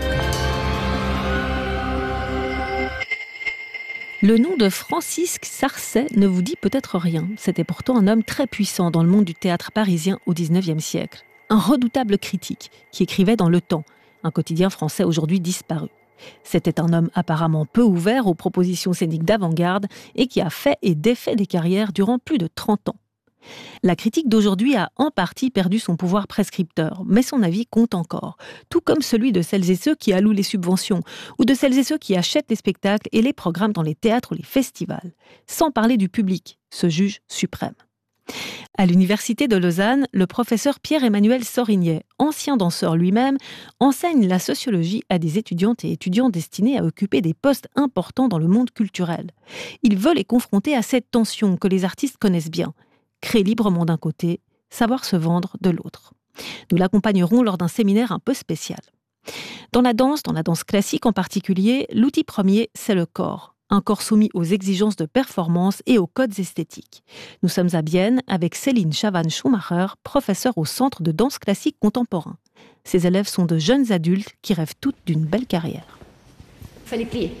Speaker 23: Le nom de Francisque Sarcey ne vous dit peut-être rien. C'était pourtant un homme très puissant dans le monde du théâtre parisien au dix-neuvième siècle. Un redoutable critique qui écrivait dans Le Temps, un quotidien français aujourd'hui disparu. C'était un homme apparemment peu ouvert aux propositions scéniques d'avant-garde et qui a fait et défait des carrières durant plus de trente ans. La critique d'aujourd'hui a en partie perdu son pouvoir prescripteur, mais son avis compte encore, tout comme celui de celles et ceux qui allouent les subventions ou de celles et ceux qui achètent les spectacles et les programmes dans les théâtres ou les festivals, sans parler du public, ce juge suprême. À l'université de Lausanne, le professeur Pierre-Emmanuel Sorignet, ancien danseur lui-même, enseigne la sociologie à des étudiantes et étudiants destinés à occuper des postes importants dans le monde culturel. Il veut les confronter à cette tension que les artistes connaissent bien. Créer librement d'un côté, savoir se vendre de l'autre. Nous l'accompagnerons lors d'un séminaire un peu spécial. Dans la danse, dans la danse classique en particulier, l'outil premier, c'est le corps. Un corps soumis aux exigences de performance et aux codes esthétiques. Nous sommes à Bienne avec Céline Chavannes-Schumacher, professeure au Centre de danse classique contemporain. Ses élèves sont de jeunes adultes qui rêvent toutes d'une belle carrière.
Speaker 1: Il fallait plier.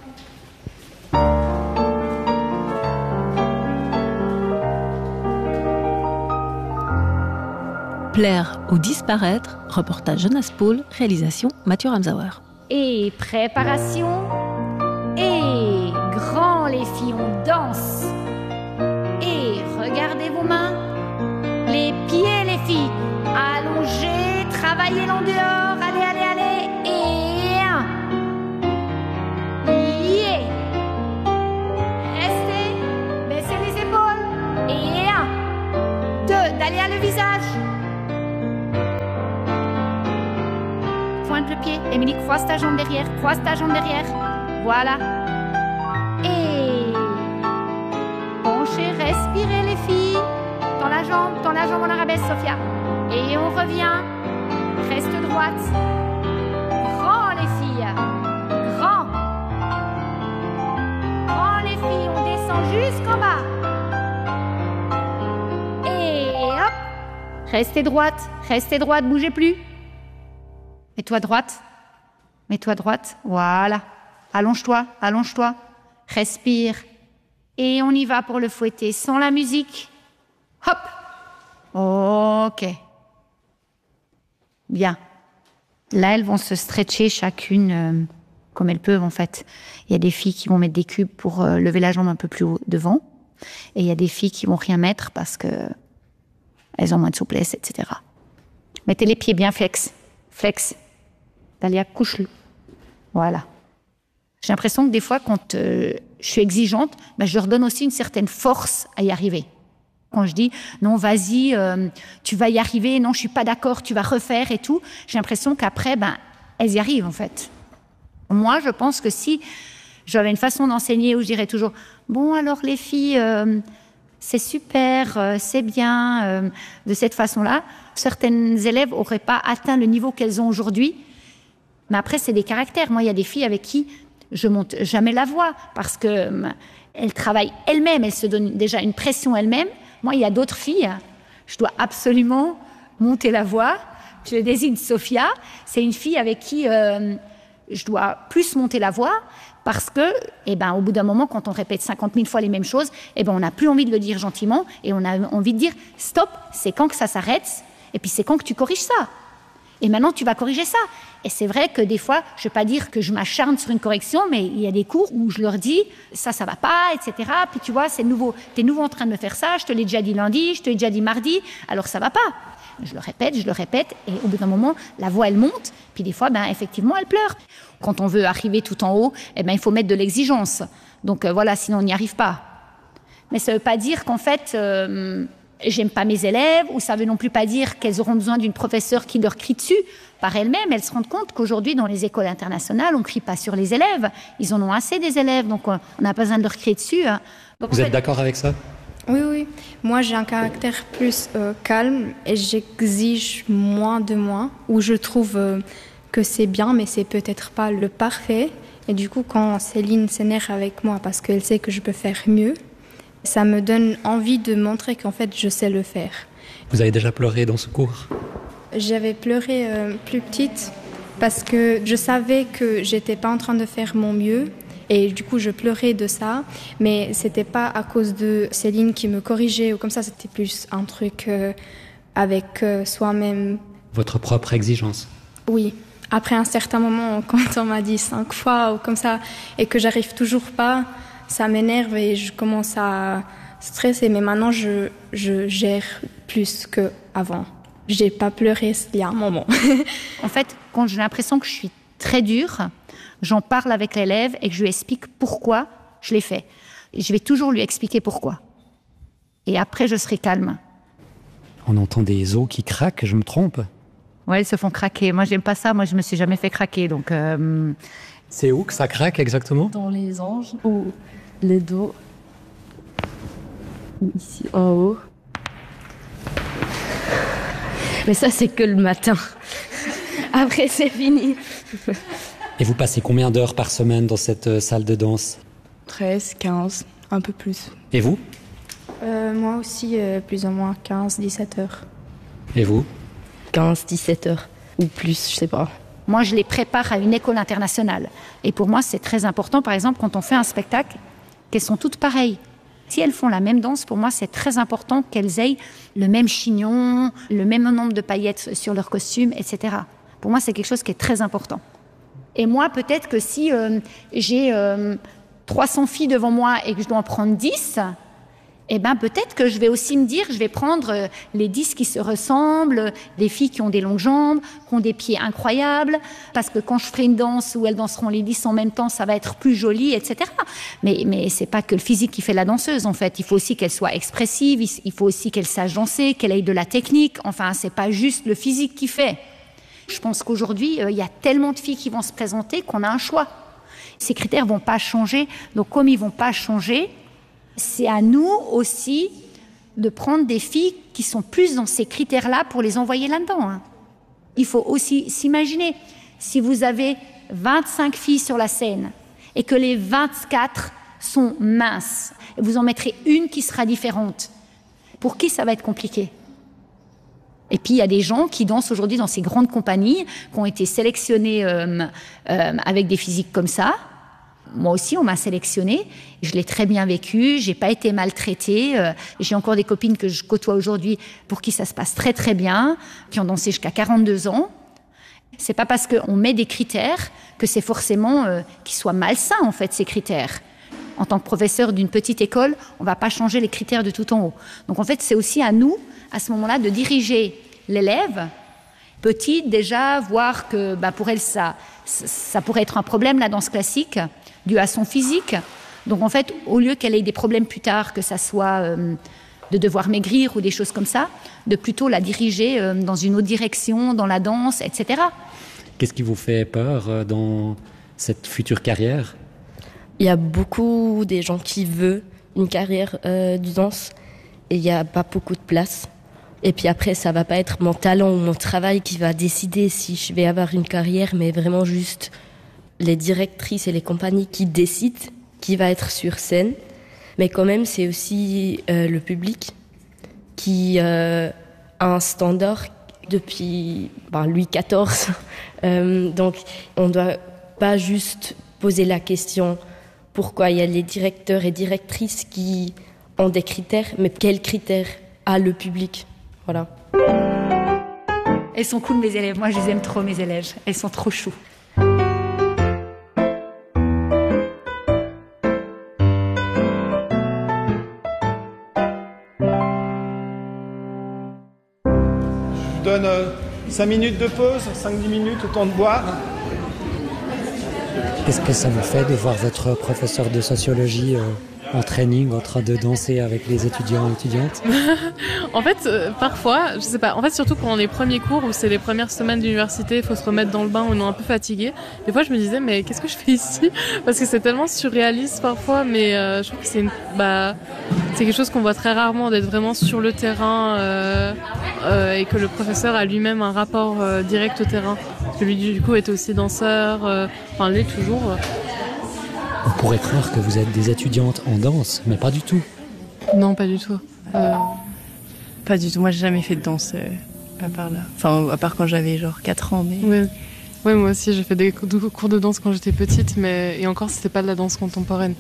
Speaker 23: Plaire ou disparaître, reportage Jonas Paul, réalisation Mathieu Ramsauer.
Speaker 1: Et préparation. Et grand les filles, on danse. Et regardez vos mains. Les pieds les filles. Allongez, travaillez l'en dehors. Allez, allez, allez. Et un. Yeah. Restez. Baissez les épaules. Et un. Deux. D'aller à le visage. Pointe le pied. Émilie, croise ta jambe derrière. Croise ta jambe derrière. Voilà. Et penchez, respirez les filles. Dans la jambe, dans la jambe, on arabaisse, Sophia. Et on revient. Reste droite. Grand les filles. Grand. Grand les filles, on descend jusqu'en bas. Et hop. Restez droite. Restez droite, bougez plus. Mets-toi droite. Mets-toi droite. Voilà. Allonge-toi, allonge-toi, respire. Et on y va pour le fouetter sans la musique. Hop. Ok. Bien. Là, elles vont se stretcher chacune euh, comme elles peuvent, en fait. Il y a des filles qui vont mettre des cubes pour euh, lever la jambe un peu plus haut devant. Et il y a des filles qui vont rien mettre parce que elles ont moins de souplesse, et cetera. Mettez les pieds bien flex. Flex. Dalia, couche-le. Voilà. J'ai l'impression que des fois, quand euh, je suis exigeante, ben, je leur donne aussi une certaine force à y arriver. Quand je dis « non, vas-y, euh, tu vas y arriver, non, je suis pas d'accord, tu vas refaire et tout », j'ai l'impression qu'après, ben, elles y arrivent en fait. Moi, je pense que si j'avais une façon d'enseigner où je dirais toujours « bon, alors les filles, euh, c'est super, euh, c'est bien, euh, de cette façon-là », certaines élèves n'auraient pas atteint le niveau qu'elles ont aujourd'hui. Mais après, c'est des caractères. Moi, il y a des filles avec qui je monte jamais la voix parce que euh, elles travaillent elles-mêmes, elles se donnent déjà une pression elles-mêmes. Moi, il y a d'autres filles, je dois absolument monter la voix. Je désigne Sophia, c'est une fille avec qui euh, je dois plus monter la voix parce que, eh ben, au bout d'un moment, quand on répète cinquante mille fois les mêmes choses, eh ben, on n'a plus envie de le dire gentiment et on a envie de dire stop, c'est quand que ça s'arrête et puis c'est quand que tu corriges ça. Et maintenant, tu vas corriger ça. Et c'est vrai que des fois, je ne vais pas dire que je m'acharne sur une correction, mais il y a des cours où je leur dis ça, ça ne va pas, et cetera. Puis tu vois, c'est nouveau. Tu es nouveau en train de me faire ça, je te l'ai déjà dit lundi, je te l'ai déjà dit mardi, alors ça ne va pas. Je le répète, je le répète, et au bout d'un moment, la voix, elle monte, puis des fois, ben, effectivement, elle pleure. Quand on veut arriver tout en haut, eh ben, il faut mettre de l'exigence. Donc euh, voilà, sinon on n'y arrive pas. Mais ça ne veut pas dire qu'en fait... Euh, j'aime pas mes élèves, ou ça veut non plus pas dire qu'elles auront besoin d'une professeure qui leur crie dessus. Par elles-mêmes, elles se rendent compte qu'aujourd'hui, dans les écoles internationales, on crie pas sur les élèves. Ils en ont assez des élèves, donc on n'a pas besoin de leur crier dessus. Donc,
Speaker 3: Vous êtes fait... d'accord avec ça ?
Speaker 4: Oui, oui. Moi, j'ai un caractère plus euh, calme et j'exige moins de moi, où je trouve euh, que c'est bien, mais c'est peut-être pas le parfait. Et du coup, quand Céline s'énerve avec moi parce qu'elle sait que je peux faire mieux, ça me donne envie de montrer qu'en fait, je sais le faire.
Speaker 3: Vous avez déjà pleuré dans ce cours ?
Speaker 4: J'avais pleuré euh, plus petite parce que je savais que j'étais pas en train de faire mon mieux et du coup, je pleurais de ça. Mais c'était pas à cause de Céline qui me corrigeait ou comme ça, c'était plus un truc euh, avec euh, soi-même.
Speaker 3: Votre propre exigence ?
Speaker 4: Oui. Après un certain moment, quand on m'a dit cinq fois ou comme ça et que j'arrive toujours pas, ça m'énerve et je commence à stresser. Mais maintenant, je, je gère plus qu'avant. J'ai pas pleuré il y a un moment.
Speaker 1: En fait, quand j'ai l'impression que je suis très dure, j'en parle avec l'élève et que je lui explique pourquoi je l'ai fait. Et je vais toujours lui expliquer pourquoi. Et après, je serai calme.
Speaker 3: On entend des os qui craquent, je me trompe?
Speaker 1: Ouais, elles se font craquer. Moi, j'aime pas ça. Moi, je me suis jamais fait craquer. Donc, euh...
Speaker 3: c'est où que ça craque exactement?
Speaker 5: Dans les anges ou les dos. Ici en haut. Mais ça, c'est que le matin. Après, c'est fini.
Speaker 3: Et vous passez combien d'heures par semaine dans cette salle de danse?
Speaker 4: treize, quinze, un peu plus.
Speaker 3: Et vous?
Speaker 4: euh, Moi aussi, euh, plus ou moins quinze, dix-sept heures.
Speaker 3: Et vous?
Speaker 5: quinze, dix-sept heures. Ou plus, je sais pas.
Speaker 1: Moi, je les prépare à une école internationale. Et pour moi, c'est très important, par exemple, quand on fait un spectacle, qu'elles sont toutes pareilles. Si elles font la même danse, pour moi, c'est très important qu'elles aient le même chignon, le même nombre de paillettes sur leur costume, et cetera. Pour moi, c'est quelque chose qui est très important. Et moi, peut-être que si euh, j'ai euh, trois cents filles devant moi et que je dois en prendre dix, eh ben, peut-être que je vais aussi me dire, je vais prendre euh, les dix qui se ressemblent, des filles qui ont des longues jambes, qui ont des pieds incroyables, parce que quand je ferai une danse où elles danseront les dix en même temps, ça va être plus joli, et cetera. Mais, mais c'est pas que le physique qui fait la danseuse, en fait. Il faut aussi qu'elle soit expressive, il faut aussi qu'elle sache danser, qu'elle ait de la technique. Enfin, c'est pas juste le physique qui fait. Je pense qu'aujourd'hui, il euh, y a tellement de filles qui vont se présenter qu'on a un choix. Ces critères vont pas changer. Donc, comme ils vont pas changer, c'est à nous aussi de prendre des filles qui sont plus dans ces critères-là pour les envoyer là-dedans. Hein. Il faut aussi s'imaginer, si vous avez vingt-cinq filles sur la scène et que les vingt-quatre sont minces, et vous en mettrez une qui sera différente, pour qui ça va être compliqué? Et puis, il y a des gens qui dansent aujourd'hui dans ces grandes compagnies, qui ont été sélectionnés euh, euh, avec des physiques comme ça. Moi aussi, on m'a sélectionnée. Je l'ai très bien vécu. J'ai pas été maltraitée. Euh, j'ai encore des copines que je côtoie aujourd'hui pour qui ça se passe très très bien, qui ont dansé jusqu'à quarante-deux ans. C'est pas parce qu'on met des critères que c'est forcément euh, qu'ils soient malsains, en fait, ces critères. En tant que professeur d'une petite école, on va pas changer les critères de tout en haut. Donc, en fait, c'est aussi à nous, à ce moment-là, de diriger l'élève, petite déjà, voir que bah, pour elle, ça, ça pourrait être un problème, la danse classique, dû à son physique. Donc en fait, au lieu qu'elle ait des problèmes plus tard, que ça soit euh, de devoir maigrir ou des choses comme ça, de plutôt la diriger euh, dans une autre direction, dans la danse, et cetera.
Speaker 3: Qu'est-ce qui vous fait peur euh, dans cette future carrière?
Speaker 5: Il y a beaucoup des gens qui veulent une carrière euh, de danse et il n'y a pas beaucoup de place. Et puis après, ça va pas être mon talent ou mon travail qui va décider si je vais avoir une carrière, mais vraiment juste les directrices et les compagnies qui décident qui va être sur scène. Mais quand même, c'est aussi euh, le public qui euh, a un standard depuis ben, Louis quatorze. euh, donc, on doit pas juste poser la question pourquoi il y a les directeurs et directrices qui ont des critères, mais quels critères a le public? Voilà.
Speaker 1: Elles sont cool, mes élèves. Moi, je les aime trop, mes élèves. Elles sont trop chou.
Speaker 6: Je vous donne euh, cinq minutes de pause, cinq dix minutes, autant de boire.
Speaker 3: Qu'est-ce que ça vous fait de voir votre professeur de sociologie euh, en training, en train de danser avec les étudiants et étudiantes?
Speaker 7: En fait, euh, parfois, je sais pas, en fait, surtout quand on est premiers cours ou c'est les premières semaines d'université, il faut se remettre dans le bain, on est un peu fatigué. Des fois, je me disais, mais qu'est-ce que je fais ici? Parce que c'est tellement surréaliste parfois, mais euh, je trouve que c'est une, bah, c'est quelque chose qu'on voit très rarement, d'être vraiment sur le terrain euh, euh, et que le professeur a lui-même un rapport euh, direct au terrain. Parce que lui, du coup, était aussi danseur, euh, enfin, l'est toujours.
Speaker 3: On pourrait croire que vous êtes des étudiantes en danse, mais pas du tout.
Speaker 7: Non, pas du tout. Euh...
Speaker 24: Pas du tout. Moi, j'ai jamais fait de danse euh, à part là. Enfin, à part quand j'avais genre quatre ans. Mais...
Speaker 7: Oui. Ouais, moi aussi, j'ai fait des cours de danse quand j'étais petite, mais et encore, c'était pas de la danse contemporaine.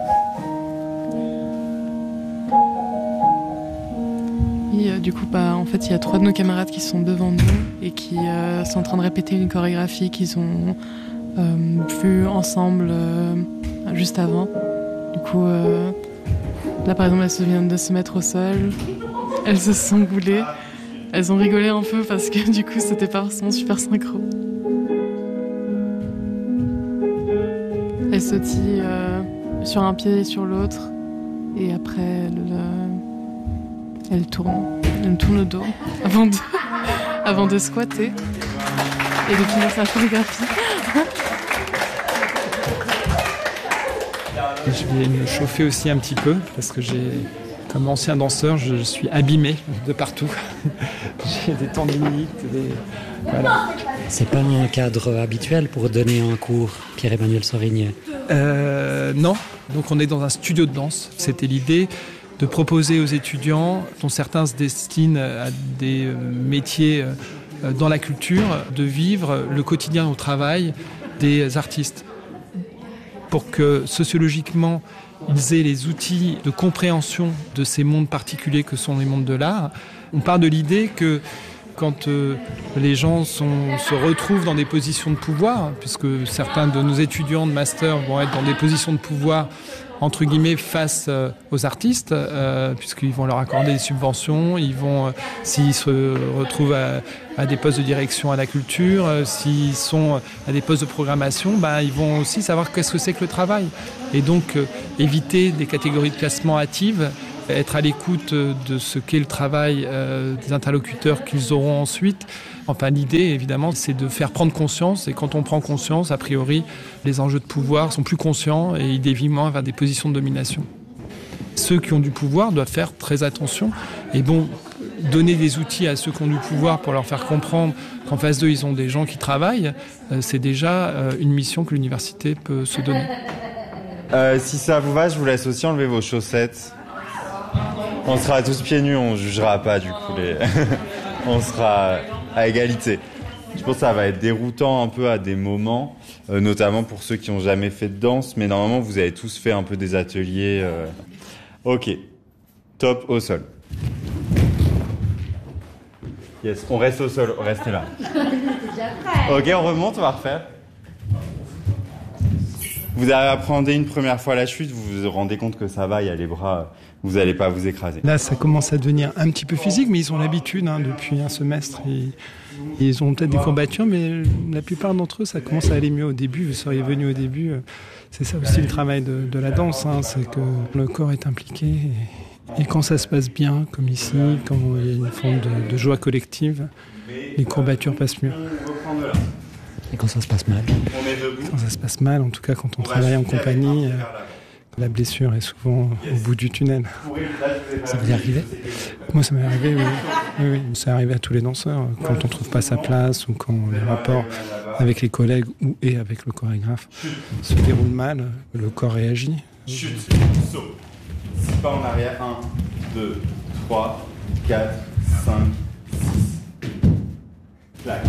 Speaker 7: Et euh, du coup, bah, en fait, il y a trois de nos camarades qui sont devant nous et qui euh, sont en train de répéter une chorégraphie qu'ils ont euh, vue ensemble euh, juste avant. Du coup, euh, là, par exemple, elles se viennent de se mettre au sol. Elles se sont boulées. Elles ont rigolé un peu parce que du coup, c'était pas forcément super synchro. Elles sautillent euh, sur un pied et sur l'autre. Et après, elles, euh, elles tournent. on tourne le dos avant de, avant de squatter et de commencer la chorégraphie.
Speaker 8: Je vais me chauffer aussi un petit peu parce que j'ai, comme ancien danseur, je suis abîmé de partout. J'ai des tendinites, des... Voilà.
Speaker 3: C'est pas un cadre habituel pour donner un cours, Pierre-Emmanuel Sorigné?
Speaker 8: Euh, non. Donc on est dans un studio de danse. C'était l'idée de proposer aux étudiants, dont certains se destinent à des métiers dans la culture, de vivre le quotidien au travail des artistes. Pour que sociologiquement, ils aient les outils de compréhension de ces mondes particuliers que sont les mondes de l'art. On part de l'idée que quand euh, les gens sont, se retrouvent dans des positions de pouvoir, puisque certains de nos étudiants de master vont être dans des positions de pouvoir entre guillemets face euh, aux artistes, euh, puisqu'ils vont leur accorder des subventions, ils vont, euh, s'ils se retrouvent à, à des postes de direction à la culture, euh, s'ils sont à des postes de programmation, bah, ils vont aussi savoir qu'est-ce que c'est que le travail. Et donc euh, éviter des catégories de classement hâtives, être à l'écoute de ce qu'est le travail euh, des interlocuteurs qu'ils auront ensuite. Enfin, l'idée, évidemment, c'est de faire prendre conscience. Et quand on prend conscience, a priori, les enjeux de pouvoir sont plus conscients et ils dévient moins vers des positions de domination. Ceux qui ont du pouvoir doivent faire très attention. Et bon, donner des outils à ceux qui ont du pouvoir pour leur faire comprendre qu'en face d'eux, ils ont des gens qui travaillent, euh, c'est déjà euh, une mission que l'université peut se donner.
Speaker 22: Euh, si ça vous va, je vous laisse aussi enlever vos chaussettes. On sera tous pieds nus, on jugera pas du coup. Les... on sera à égalité. Je pense que ça va être déroutant un peu à des moments, euh, notamment pour ceux qui n'ont jamais fait de danse, mais normalement vous avez tous fait un peu des ateliers. Euh... Ok, top au sol. Yes, on reste au sol, restez là. Ok, on remonte, on va refaire. Vous apprenez une première fois la chute, vous vous rendez compte que ça va, il y a les bras, vous n'allez pas vous écraser.
Speaker 8: Là, ça commence à devenir un petit peu physique, mais ils ont l'habitude hein, depuis un semestre. Et, et ils ont peut-être des courbatures, mais la plupart d'entre eux, ça commence à aller mieux au début. Vous seriez venu au début. C'est ça aussi le travail de, de la danse, hein, c'est que le corps est impliqué. Et, et quand ça se passe bien, comme ici, quand il y a une forme de, de joie collective, les courbatures passent mieux.
Speaker 3: Et quand ça se passe mal?
Speaker 8: Quand ça se passe mal, en tout cas quand on travaille en compagnie, euh, la blessure est souvent au bout du tunnel.
Speaker 3: Ça vous est arrivé?
Speaker 8: Moi ça m'est arrivé, oui. oui, oui. Ça arrive à tous les danseurs. Quand on ne trouve pas sa place ou quand les rapports avec les collègues ou et avec le chorégraphe se déroulent mal, le corps réagit.
Speaker 22: Chute, saut. Six pas en arrière. un, deux, trois, quatre, cinq, six. Clac.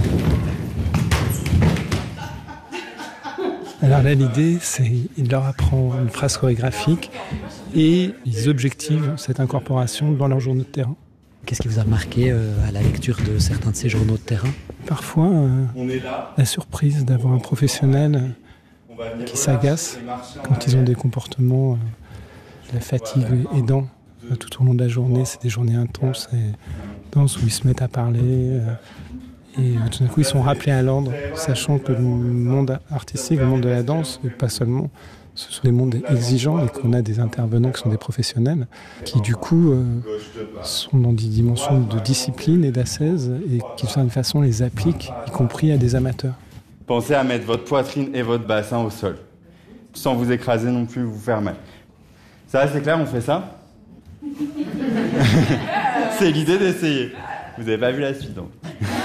Speaker 8: Alors là, l'idée, c'est qu'il leur apprend une phrase chorégraphique et ils objectivent cette incorporation dans leurs journaux de terrain.
Speaker 3: Qu'est-ce qui vous a marqué euh, à la lecture de certains de ces journaux de terrain?
Speaker 8: Parfois, euh, la surprise d'avoir un professionnel euh, qui s'agace quand ils ont des comportements, euh, la fatigue aidant euh, tout au long de la journée. C'est des journées intenses et denses où ils se mettent à parler. Euh, Et tout d'un coup, ils sont rappelés à l'ordre, sachant que le monde artistique, le monde de la danse, et pas seulement, ce sont des mondes exigeants et qu'on a des intervenants qui sont des professionnels, qui du coup euh, sont dans des dimensions de discipline et d'ascèse et qui de certaine façon les appliquent, y compris à des amateurs.
Speaker 22: Pensez à mettre votre poitrine et votre bassin au sol, sans vous écraser non plus, vous faire mal. Ça va, c'est clair, on fait ça? C'est l'idée d'essayer. Vous n'avez pas vu la suite, donc.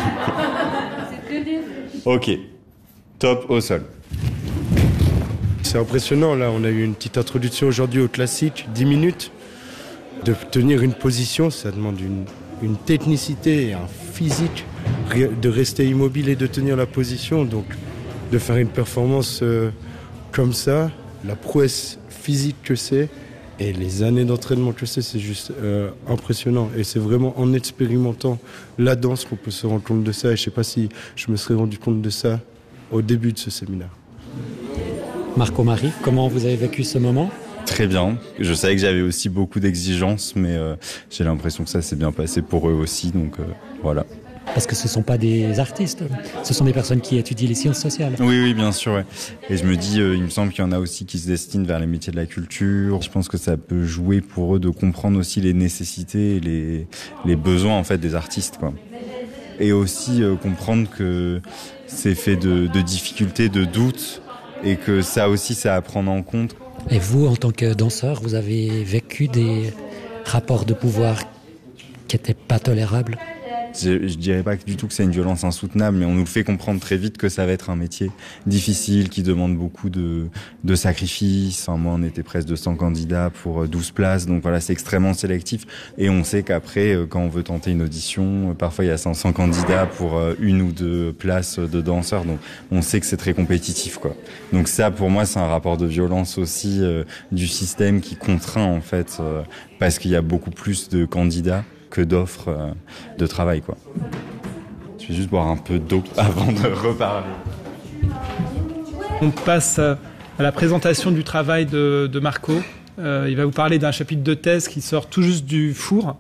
Speaker 22: Ok, top au sol.
Speaker 9: C'est impressionnant, là, on a eu une petite introduction aujourd'hui au classique, dix minutes. De tenir une position, ça demande une, une technicité et un physique, de rester immobile et de tenir la position. Donc, de faire une performance euh, comme ça, la prouesse physique que c'est, et les années d'entraînement que c'est, c'est juste euh, impressionnant. Et c'est vraiment en expérimentant la danse qu'on peut se rendre compte de ça. Et je ne sais pas si je me serais rendu compte de ça au début de ce séminaire.
Speaker 3: Marco-Marie, comment vous avez vécu ce moment?
Speaker 22: Très bien. Je savais que j'avais aussi beaucoup d'exigences, mais euh, j'ai l'impression que ça s'est bien passé pour eux aussi. Donc euh, voilà.
Speaker 3: Parce que ce ne sont pas des artistes, ce sont des personnes qui étudient les sciences sociales.
Speaker 22: Oui, oui, bien sûr. Ouais. Et je me dis, euh, il me semble qu'il y en a aussi qui se destinent vers les métiers de la culture. Je pense que ça peut jouer pour eux de comprendre aussi les nécessités et les, les besoins en fait des artistes, quoi. Et aussi euh, comprendre que c'est fait de, de difficultés, de doutes, et que ça aussi, c'est à prendre en compte.
Speaker 3: Et vous, en tant que danseur, vous avez vécu des rapports de pouvoir qui n'étaient pas tolérables ?
Speaker 22: Je, je dirais pas du tout que c'est une violence insoutenable, mais on nous le fait comprendre très vite que ça va être un métier difficile, qui demande beaucoup de, de sacrifices. Enfin, moi, on était presque deux cents candidats pour douze places, donc voilà, c'est extrêmement sélectif. Et on sait qu'après, quand on veut tenter une audition, parfois il y a cinq cents candidats pour une ou deux places de danseurs, donc on sait que c'est très compétitif, quoi. Donc ça, pour moi, c'est un rapport de violence aussi euh, du système qui contraint, en fait, euh, parce qu'il y a beaucoup plus de candidats que d'offres euh, de travail, quoi. Je vais juste boire un peu d'eau avant de reparler.
Speaker 8: On passe à la présentation du travail de, de Marco. Euh, il va vous parler d'un chapitre de thèse qui sort tout juste du four.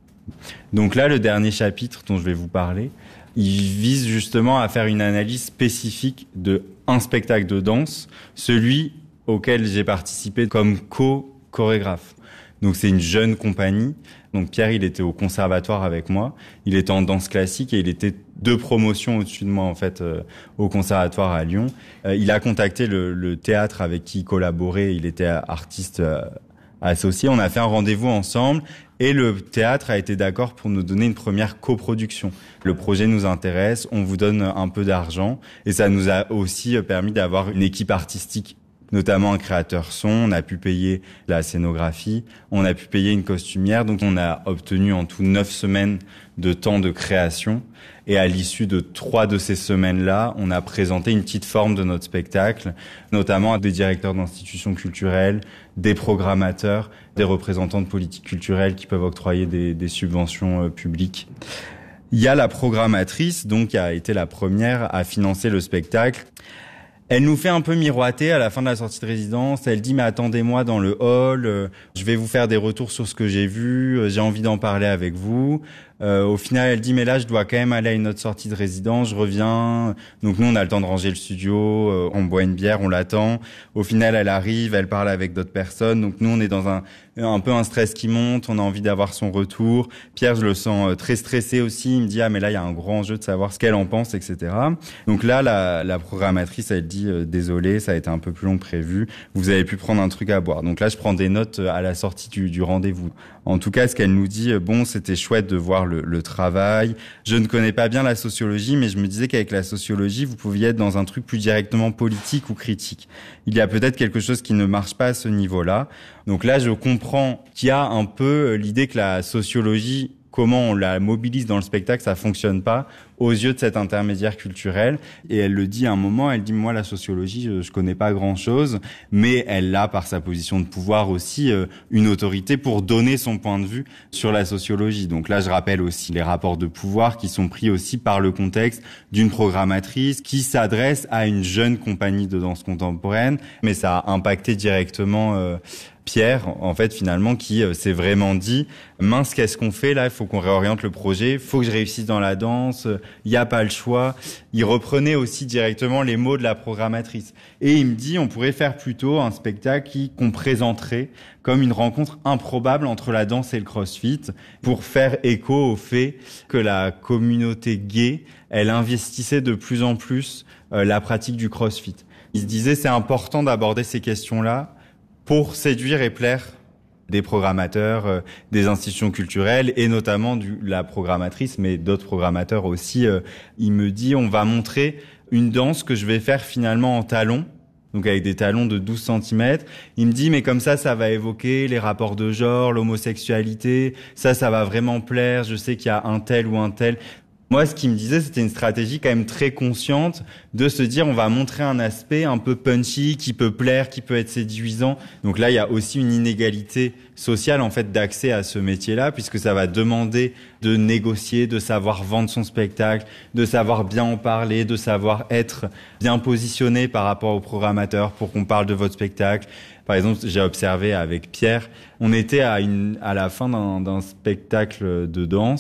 Speaker 22: Donc là, le dernier chapitre dont je vais vous parler, il vise justement à faire une analyse spécifique de un spectacle de danse, celui auquel j'ai participé comme co-chorégraphe. Donc c'est une jeune compagnie. Donc Pierre, il était au conservatoire avec moi. Il était en danse classique et il était deux promotions au-dessus de moi, en fait, euh, au conservatoire à Lyon. Euh, il a contacté le, le théâtre avec qui il collaborait. Il était artiste euh, associé. On a fait un rendez-vous ensemble et le théâtre a été d'accord pour nous donner une première coproduction. Le projet nous intéresse, on vous donne un peu d'argent et ça nous a aussi permis d'avoir une équipe artistique, notamment un créateur son. On a pu payer la scénographie, on a pu payer une costumière. Donc on a obtenu en tout neuf semaines de temps de création. Et à l'issue de trois de ces semaines-là, on a présenté une petite forme de notre spectacle, notamment à des directeurs d'institutions culturelles, des programmateurs, des représentants de politiques culturelles qui peuvent octroyer des, des subventions euh, publiques. Il y a la programmatrice, donc, qui a été la première à financer le spectacle. Elle nous fait un peu miroiter à la fin de la sortie de résidence. Elle dit, mais attendez-moi dans le hall, euh, je vais vous faire des retours sur ce que j'ai vu, euh, j'ai envie d'en parler avec vous. Euh, au final, elle dit, mais là, je dois quand même aller à une autre sortie de résidence, je reviens. Donc nous, on a le temps de ranger le studio, euh, on boit une bière, on l'attend. Au final, elle arrive, elle parle avec d'autres personnes. Donc nous, on est dans un, un peu un stress qui monte, on a envie d'avoir son retour. Pierre, je le sens très stressé aussi. Il me dit, ah, mais là, il y a un grand enjeu de savoir ce qu'elle en pense, et cetera. Donc là, la, la programmatrice, elle dit, euh, désolé, ça a été un peu plus long que prévu. Vous avez pu prendre un truc à boire. Donc là, je prends des notes à la sortie du, du rendez-vous. En tout cas, ce qu'elle nous dit, bon, c'était chouette de voir le, le travail. Je ne connais pas bien la sociologie, mais je me disais qu'avec la sociologie, vous pouviez être dans un truc plus directement politique ou critique. Il y a peut-être quelque chose qui ne marche pas à ce niveau-là. Donc là, je comprends qu'il y a un peu l'idée que la sociologie, comment on la mobilise dans le spectacle, ça fonctionne pas aux yeux de cet intermédiaire culturel. Et elle le dit à un moment, elle dit, moi, la sociologie, je, je connais pas grand-chose, mais elle a, par sa position de pouvoir aussi, euh, une autorité pour donner son point de vue sur la sociologie. Donc là, je rappelle aussi les rapports de pouvoir qui sont pris aussi par le contexte d'une programmatrice qui s'adresse à une jeune compagnie de danse contemporaine, mais ça a impacté directement euh, Pierre, en fait, finalement, qui euh, s'est vraiment dit, mince, qu'est-ce qu'on fait là? Il faut qu'on réoriente le projet, il faut que je réussisse dans la danse, il n'y a pas le choix. Il reprenait aussi directement les mots de la programmatrice. Et il me dit, on pourrait faire plutôt un spectacle qui, qu'on présenterait comme une rencontre improbable entre la danse et le crossfit, pour faire écho au fait que la communauté gay, elle investissait de plus en plus euh, la pratique du crossfit. Il se disait, c'est important d'aborder ces questions-là pour séduire et plaire des programmateurs, euh, des institutions culturelles et notamment du, la programmatrice, mais d'autres programmateurs aussi. Euh, il me dit, on va montrer une danse que je vais faire finalement en talons, donc avec des talons de douze centimètres. Il me dit, mais comme ça, ça va évoquer les rapports de genre, l'homosexualité, ça, ça va vraiment plaire, je sais qu'il y a un tel ou un tel. Moi, ce qu'il me disait, c'était une stratégie quand même très consciente de se dire, on va montrer un aspect un peu punchy, qui peut plaire, qui peut être séduisant. Donc là, il y a aussi une inégalité sociale, en fait, d'accès à ce métier-là, puisque ça va demander de négocier, de savoir vendre son spectacle, de savoir bien en parler, de savoir être bien positionné par rapport au programmateur pour qu'on parle de votre spectacle. Par exemple, j'ai observé avec Pierre, on était à, une, à la fin d'un, d'un spectacle de danse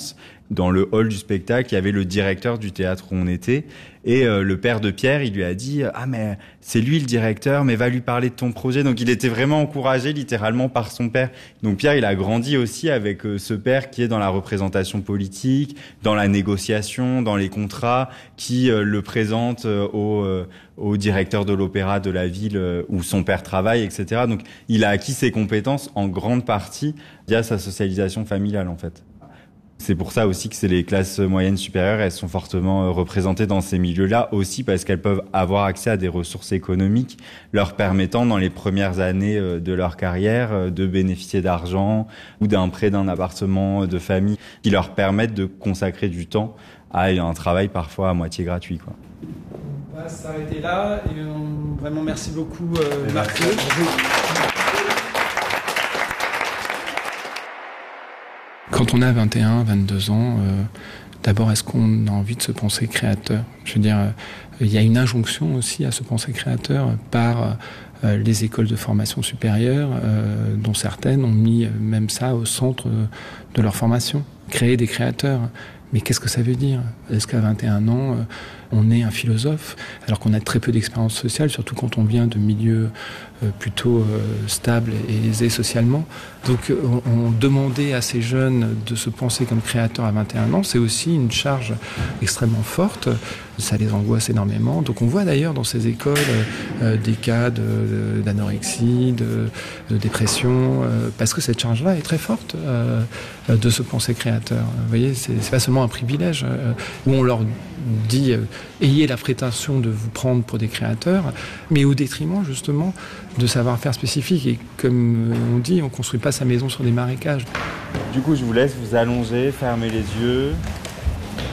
Speaker 22: dans le hall du spectacle, il y avait le directeur du théâtre où on était. Et euh, le père de Pierre, il lui a dit « Ah, mais c'est lui le directeur, mais va lui parler de ton projet. » Donc, il était vraiment encouragé littéralement par son père. Donc, Pierre, il a grandi aussi avec euh, ce père qui est dans la représentation politique, dans la négociation, dans les contrats, qui euh, le présente euh, au, euh, au directeur de l'opéra de la ville euh, où son père travaille, et cetera. Donc, il a acquis ses compétences en grande partie via sa socialisation familiale, en fait. C'est pour ça aussi que c'est les classes moyennes supérieures, elles sont fortement représentées dans ces milieux-là, aussi parce qu'elles peuvent avoir accès à des ressources économiques leur permettant dans les premières années de leur carrière de bénéficier d'argent ou d'un prêt d'un appartement de famille qui leur permettent de consacrer du temps à un travail parfois à moitié gratuit, quoi.
Speaker 8: On va s'arrêter là et on... vraiment merci beaucoup euh, Marc. Quand on a vingt et un, vingt-deux ans, euh, d'abord, est-ce qu'on a envie de se penser créateur ? Je veux dire, euh, il y a une injonction aussi à se penser créateur par euh, les écoles de formation supérieure, euh, dont certaines ont mis même ça au centre de leur formation. Créer des créateurs. Mais qu'est-ce que ça veut dire ? Est-ce qu'à vingt et un ans, euh, on est un philosophe, alors qu'on a très peu d'expérience sociale, surtout quand on vient de milieux euh, plutôt euh, stables et aisés socialement. Donc on, on demandait à ces jeunes de se penser comme créateurs à vingt et un ans, c'est aussi une charge extrêmement forte, ça les angoisse énormément. Donc on voit d'ailleurs dans ces écoles euh, des cas de, d'anorexie, de, de dépression, euh, parce que cette charge-là est très forte euh, de se penser créateur. Vous voyez, c'est, c'est pas seulement un privilège euh, où on leur dit euh, ayez la prétention de vous prendre pour des créateurs, mais au détriment justement de savoir-faire spécifique. Et comme on dit, on construit pas sa maison sur des marécages.
Speaker 22: Du coup, je vous laisse vous allonger, fermer les yeux.